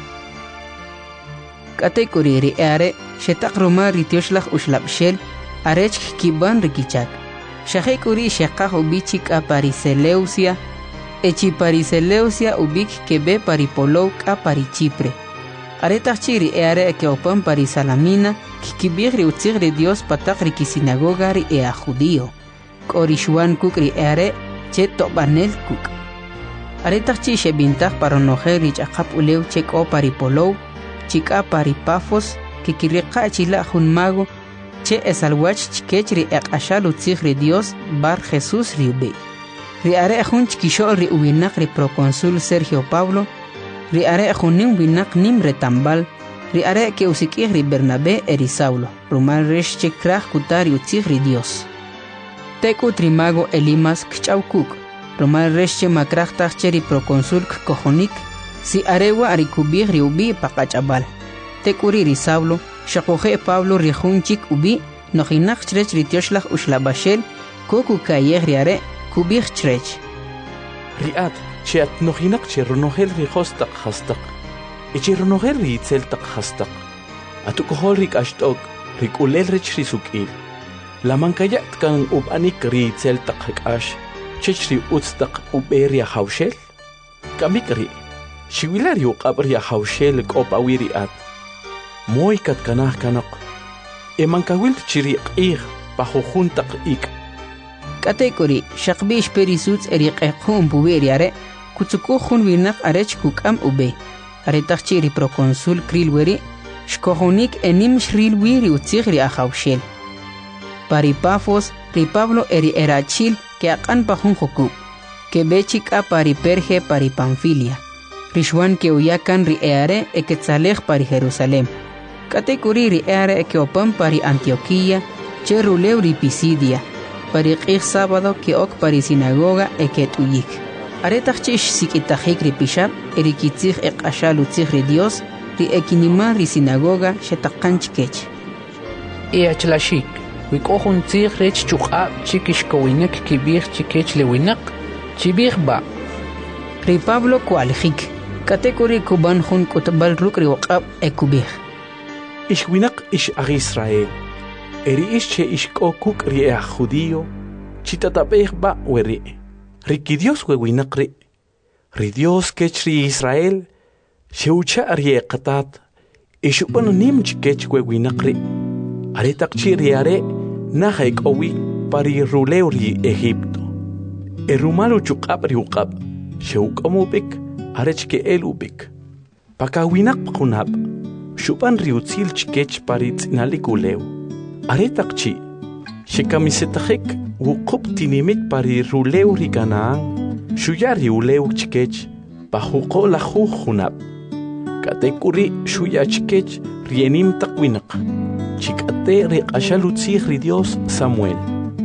Katekuri ri eare, shetak roma ritioshlah ushlabshel, arech kiban rikichak. Shahekuri shekah ubichik a Pariseleusia, echi Pariseleusia ubik kebe paripolou a Parichipre. Aretach chiri eare que opan Parisalamina, kikibigri utzigri Dios patakri ki sinagoga ri ea judío. Korishuan kuk ri eare, che tobanel kuk. Aretach chi shebintach paronoje rich akap uleu chek o paripolou, chika paripafos, kikirika chila junmago, che esalwach chikech ri ekashal utzigri Dios bar Jesús riube. Ri are jun chikishol ri ubinak ri proconsul Sergio Pablo, ri are junin winak nim retambal, ri are que usikih ri Bernabé eri Saulo, rumal resh chekrach kutari utzigri Dios. Teku trimago Elimas kchaukuk, rumal resh che makrach tacheri proconsul kojonik, si arewa arikubih ri ubi pakachabal. Tekuri ri Saulo, shakoje Pablo rijunchik ubi, nojinak chrech ritioshlah ushlabashel, koku kayeh riare, kubih chrech. Riat, che at nojinak che runohel rijostak hastak, e che runohel ritzeltak hastak. Atukohol rik ashtok, rik ulel rich risukil. La mankayat kan ubanik ritzeltak hekash, chechri utstak uberia haushel? Kamikri, shiwilari uqabria haushel kopawiri at. Moy kat kanah kanok. E mankawil chiri qih pajujuntaq ik. Katekuri, shaqbish perisuts eriqeqhum buweriare, kutsukuhun winak arech kukam ube. Aretach chiri proconsul krilweri, shkohonik enim shrilwiri utzigri ahawshel. Paripafos, ri Pablo eri erachil que akan pajun joku, que bechika pariperge paripamfilia. Rishwan que uyakan ri eare e quetzalej pari Jerusalem. Katekuri ri eare e que opan pari Antioquía, che ruleu ri Pisidia, pari qih sábado que ok pari sinagoga e que tuyik. Aretach chish sikitajik ri pishab, eri kitzig e qashalutzig ri Dios, ri ekinima ri sinagoga shetakanchkech. E achlashik, wikohun tzig rech chukab chikish kowinek kibir chikech lewinak, chibir ba. Ri Pablo kualijik, katekuri kuban jun kutabal rukri waqab e kubir. Ish winak ish ag Israel. Eri ish che ish ko kuk ri ea judío, chitatabeh ba weri. Riki Dios we winak ri. Ri Dios kech ri Israel, sheucha ri e qatat, ish upan nim chikech we winak ri. Aretak chi ri are, nahaik owi pari ruleu ri Egipto. E rumalu chukab ri uqab, sheuk omubik, arech ke el ubik. Paka winak pakunab, shupan riutzil chikech paritz inaliguleu. Aretak chi, shekamisetahik wukup tinimit pari ruleu ri Canaán, shuyari uleu chikech, pahuko lahu hunab. Katekuri shuya chikech rienim takwinak, chikate ri ashalutzig ri Dios Samuel.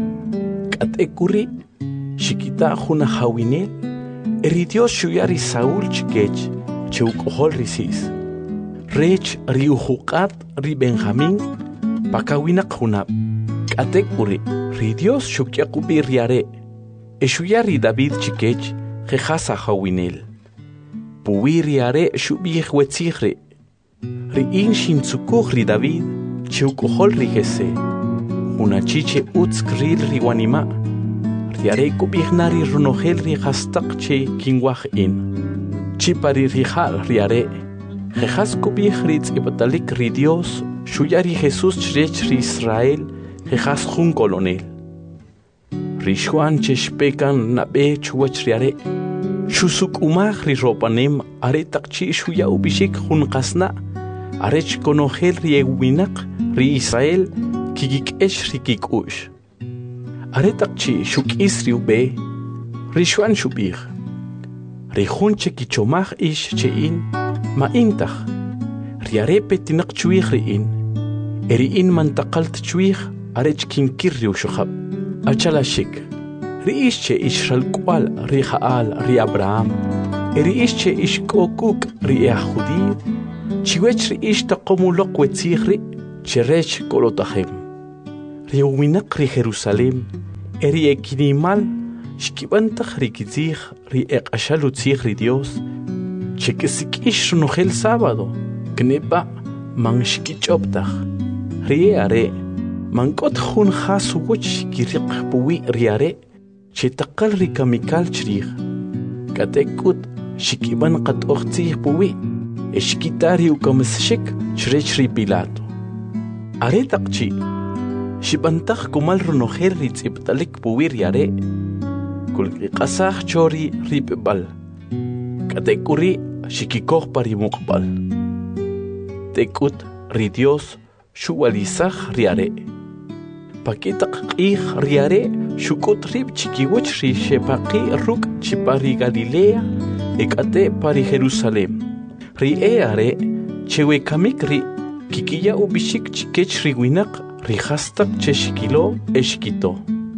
Katekuri shikita huna hawinel, eri Dios shuyari Saúl chikech, cheukohol risis. Rech ri uhukat ri Benjamín, pakawinak hunab. Katekuri, ri Dios shukyakubi riare, eshuyari David chikech, jehasa hawinel. Puwi riare shubih wetzigre, ri inshin tsukuh ri David, cheukohol ri Jese. Unachiche utzkril ri wanima, riare kubihnari runohel ri hastak che kingwah in. Chipari rihal riare, jejas kubih ritz ibatalik ri Dios, shuyari Jesús chrech ri Israel, jejas jun colonel. Rishuan cheshpekan nabe chuach riare, shusuk umah ri ropanem aretak chi shuya ubishik jun qasna, arech konohel ri ewinak ri Israel, kigik esh ri kikush. Aretak chi shuk isri ube, rishuan shubih. Rejun che kichomach ish che in, ma intach. Riarepe tinak chuich ri in. Eri in mantakalt chuich, arech kinkir ri ushukab. Achala shik. ri'ix che ixralkwal ri Jaal ri Abraham ri'ix che ixk'okuk ri ej judío chiwech ri'ix taqomuloq wetzij ri cherech kolotajem ri winaq ri Jerusalem eri ekinimal xkib'antaj ri kitzij ri eq'axal utzij ri Dios chek'sik'ix runojel sábado k'neb'a man xkich'obtaj ri are man k'ot jun jas uwoch kiriq puwi ri are chetaqal ri kamikal chrij katek'ut xikib'an qat'oj tzij puwi exkita ri ukamsxik chrech ri Pilato are taqchi xib'antaj kumal runojel ri tz'ib'talik puwi ri are kulq'iq'asaj chori ri p'ib'al katek'uri xikikoj pa ri muqb'al tek'ut ri Dios xuwalisaj ri are pakitaq q'ij ri are xuk'ut rib chikiwoch ri xepaqi ruk' chipa ri Galilea ek'ate pa ri Jerusalem ri e are chewekamik ri kikiya ubixik chikech ri winaq ri jastaq che xikilo exkito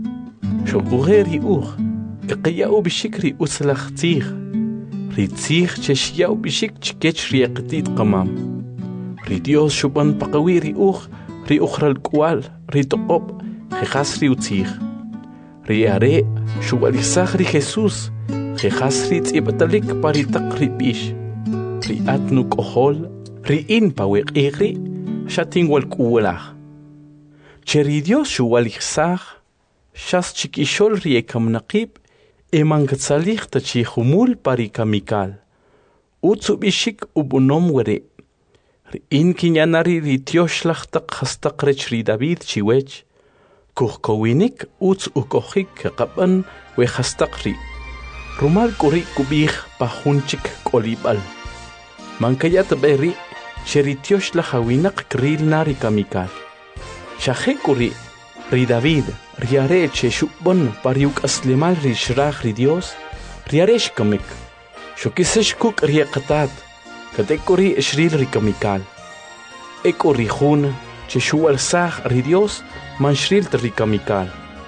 xokuje ri uj eqiya ubixik ri uslaj tzij ri tzij che xiya ubixik chikech ri eqtit qamam ri Dios xub'an paqawi ri uj ri ujralk'wal ri toqob jejas ri utzij ri are xub'alisaj ri Jesús jejas ri tz'ib'talik pa ri taq ri b'ix ri atnu k'ojol ri in pa weq'ij ri xatinwalk'uwlaj che ri Dios xuwalisaj xas chikixol ri ekamnaqib emankatzalij ta chi jumul pa ri kamikal utz ub'ixik ub'unom were ri in kinyanari ri tioxlaj taq jastaq rech ri David chiwech kujkowinik utz ukojik qab'an we jastaq ri rumal k'uri kub'ij pa jun chik k'olib'al mankayat b'e ri che ri tioxlaj awinaq kril na ri kamikal xaje k'uri ri David ri are che xub'on pa ri uk'aslemal ri xraj ri Dios ri are xkamik xukisex kuk' ri eqatat katek'uri exril ri kamikal ek'uri jun che xuwalsaj ri Dios man xril ri kamikal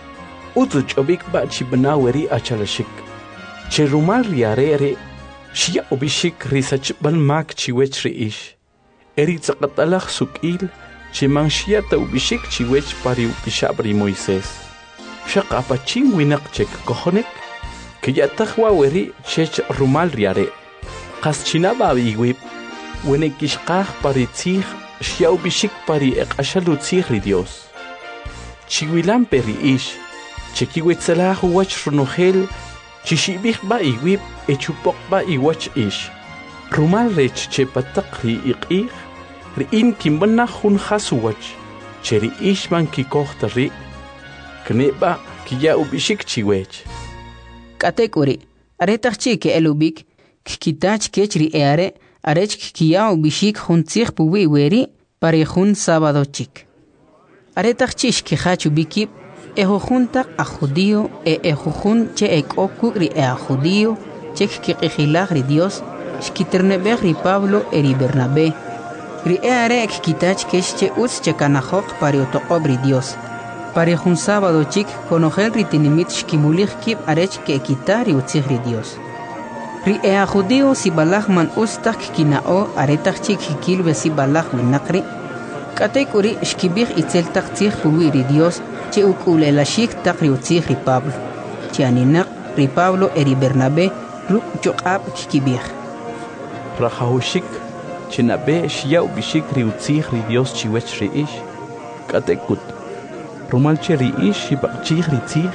utz ch'ob'ik ba' chib'na weri achalaxik che rumal ri are ri xya ub'ixik ri sachb'al mak chiwech ri ix eri tzaqatalaj suk'il che man xya ta ub'ixik chiwech pa ri upixab' ri Moisés xaq apachin winaq chek kojonik kiya'taj wa weri chech rumal ri are qas chinaba iwib wenekixqaj pa ri tzij xya ub'ixik pa ri eq'axal utzij ri Dios chiwilan pe ri ix che kiwetzalaj uwach runojel chi xib'ij ba iwib e chupoq ba iwach ix rumal rech che pataq ri iq'ij ri in kinb'anaj jun jas uwach che ri ix man kikoj ta ri k'neb'a kiya ub'ixik chiwech k'atek'uri aretaj chi ke'el ub'ik kikitach kech ri e are arech kiya ub'ixik jun tzij puwi weri pa ri jun sábado chik aretaj chi xkijach ub'ikib e jujun taq a judío e e jujun che ek'o kuk' ri e a judío che kkiq'ijilaj ri Dios xkiterneb'ej ri Pablo e ri Bernabé ri e are kikitach kech che utz che kanajoq pa ri otoqob ri Dios pa ri jun sábado chik konojel ri tinimit xkimulij kib arech ke'kita ri utzij ri Dios ri e a judío sibalaj man utz taq kina'o aretaj chik kikilwe sibalaj winaq ri k'atek'uri xkib'ij itzel taq tzij puwi ri Dios che uk'ulelaxik taq ri utzij ri Pablo che aninaq ri Pablo e ri Bernabé ruk' choq'ab' kikib'ij rajawxik che nab'e xya ub'ixik ri utzij ri Dios chiwech ri ix k'atek'ut rumal che ri ix xib'aqchij ri tzij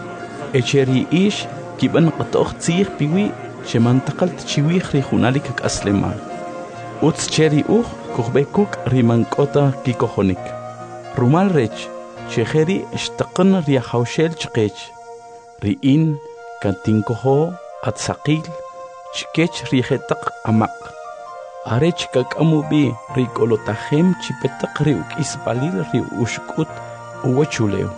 e che ri ix kib'an qat'oj tzij piwi che mantaqal tchiwij ri junalik k'aslemal utz che ri uj kujb'e kuk' ri mank'ota kikojonik rumal rech che jeri xtaqan ri ajawxel chqech ri in kantinkojo atzaqil chikech ri jetaq amaq arech kak'amub'i ri k'olotajem chipetaq ri uk'isb'alil ri uxk'ut uwachuleo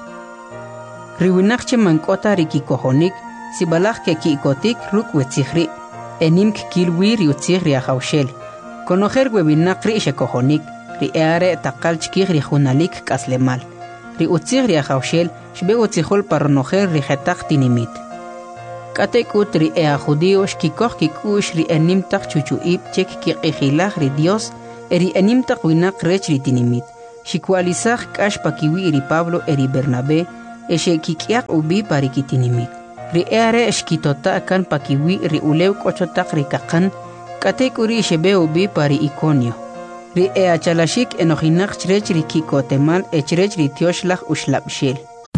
ri winaq che mank'ota ri kikojonik sibalaj keki'kotik ruk' wetzij ri enim kkilwi ri utzij ri ajawxel konojer we winaq ri xekojonik ri e are taqal chkij ri junalik k'aslemal ri utzig ri ajawshel shbe utzihol parnojer ri jetaq tinimit. Katek ut ri ea judío shkikoh kikush ri enimtaq chuchuib chek kiqijilaj ri Dios eri enimtaq winak rech ri tinimit. Shikualizaj kash pakiwi ri Pablo eri Bernabé eshe kikiaq ubi pari kitinimit. Ri eare shkitota akan pakiwi ri ulew kochotaq ri kakan katek uri shebe ubi pari Iconio. Ri ea chalashik enojinak chrech ri kikotemal echrech ri tioshlaj ushlabshel.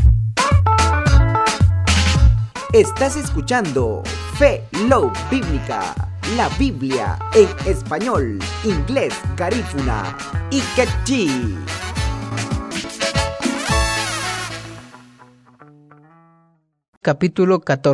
Estás escuchando Fe Love Bíblica, la Biblia en español, inglés, garífuna y quechí. Capítulo catorce.